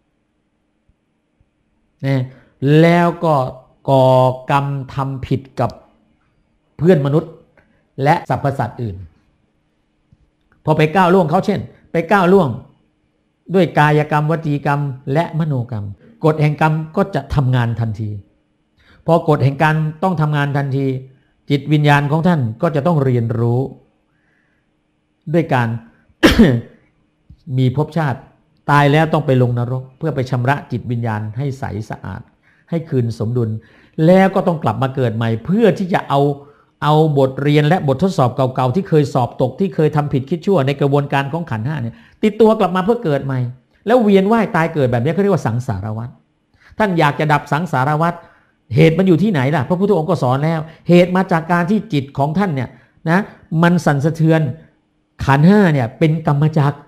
นะแล้วก็ก่อกรรมทำผิดกับเพื่อนมนุษย์และสรรพสัตว์อื่นพอไปก้าวล่วงเขาเช่นไปก้าวล่วงด้วยกายกรรมวจีกรรมและมโนกรรมกฎแห่งกรรมก็จะทำงานทันทีพอกฎแห่งการต้องทำงานทันทีจิตวิญญาณของท่านก็จะต้องเรียนรู้ด้วยการ มีภพชาติตายแล้วต้องไปลงนรกเพื่อไปชำระจิตวิญญาณให้ใสสะอาดให้คืนสมดุลแล้วก็ต้องกลับมาเกิดใหม่เพื่อที่จะเอาเอาบทเรียนและบททดสอบเก่าๆที่เคยสอบตกที่เคยทำผิดคิดชั่วในกระบวนการของขันธ์ห้าเนี่ยติดตัวกลับมาเพื่อเกิดใหม่แล้วเวียนว่ายตายเกิดแบบนี้เขาเรียกว่าสังสารวัฏท่านอยากจะดับสังสารวัฏเหตุมันอยู่ที่ไหนล่ะพระพุทธองค์ก็สอนแล้วเหตุมาจากการที่จิตของท่านเนี่ยนะมันสั่นสะเทือนขันธ์ห้าเนี่ยเป็นกรรมจักร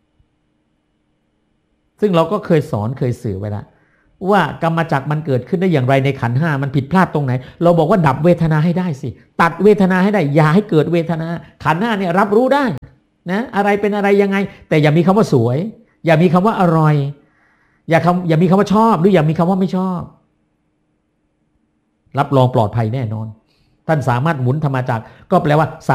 ซึ่งเราก็เคยสอนเคยสื่อไว้แล้วว่ากรรมจักรมันเกิดขึ้นได้อย่างไรในขันธ์ห้ามันผิดพลาดตรงไหนเราบอกว่าดับเวทนาให้ได้สิตัดเวทนาให้ได้อย่าให้เกิดเวทนาขันธ์ห้าเนี่ยรับรู้ได้นะอะไรเป็นอะไรยังไงแต่อย่ามีคำว่าสวยอย่ามีคำว่าอร่อยอย่าคำอย่ามีคำว่าชอบหรืออย่ามีคำว่าไม่ชอบรับรองปลอดภัยแน่นอนท่านสามารถหมุนธรรมจักรก็แปลว่า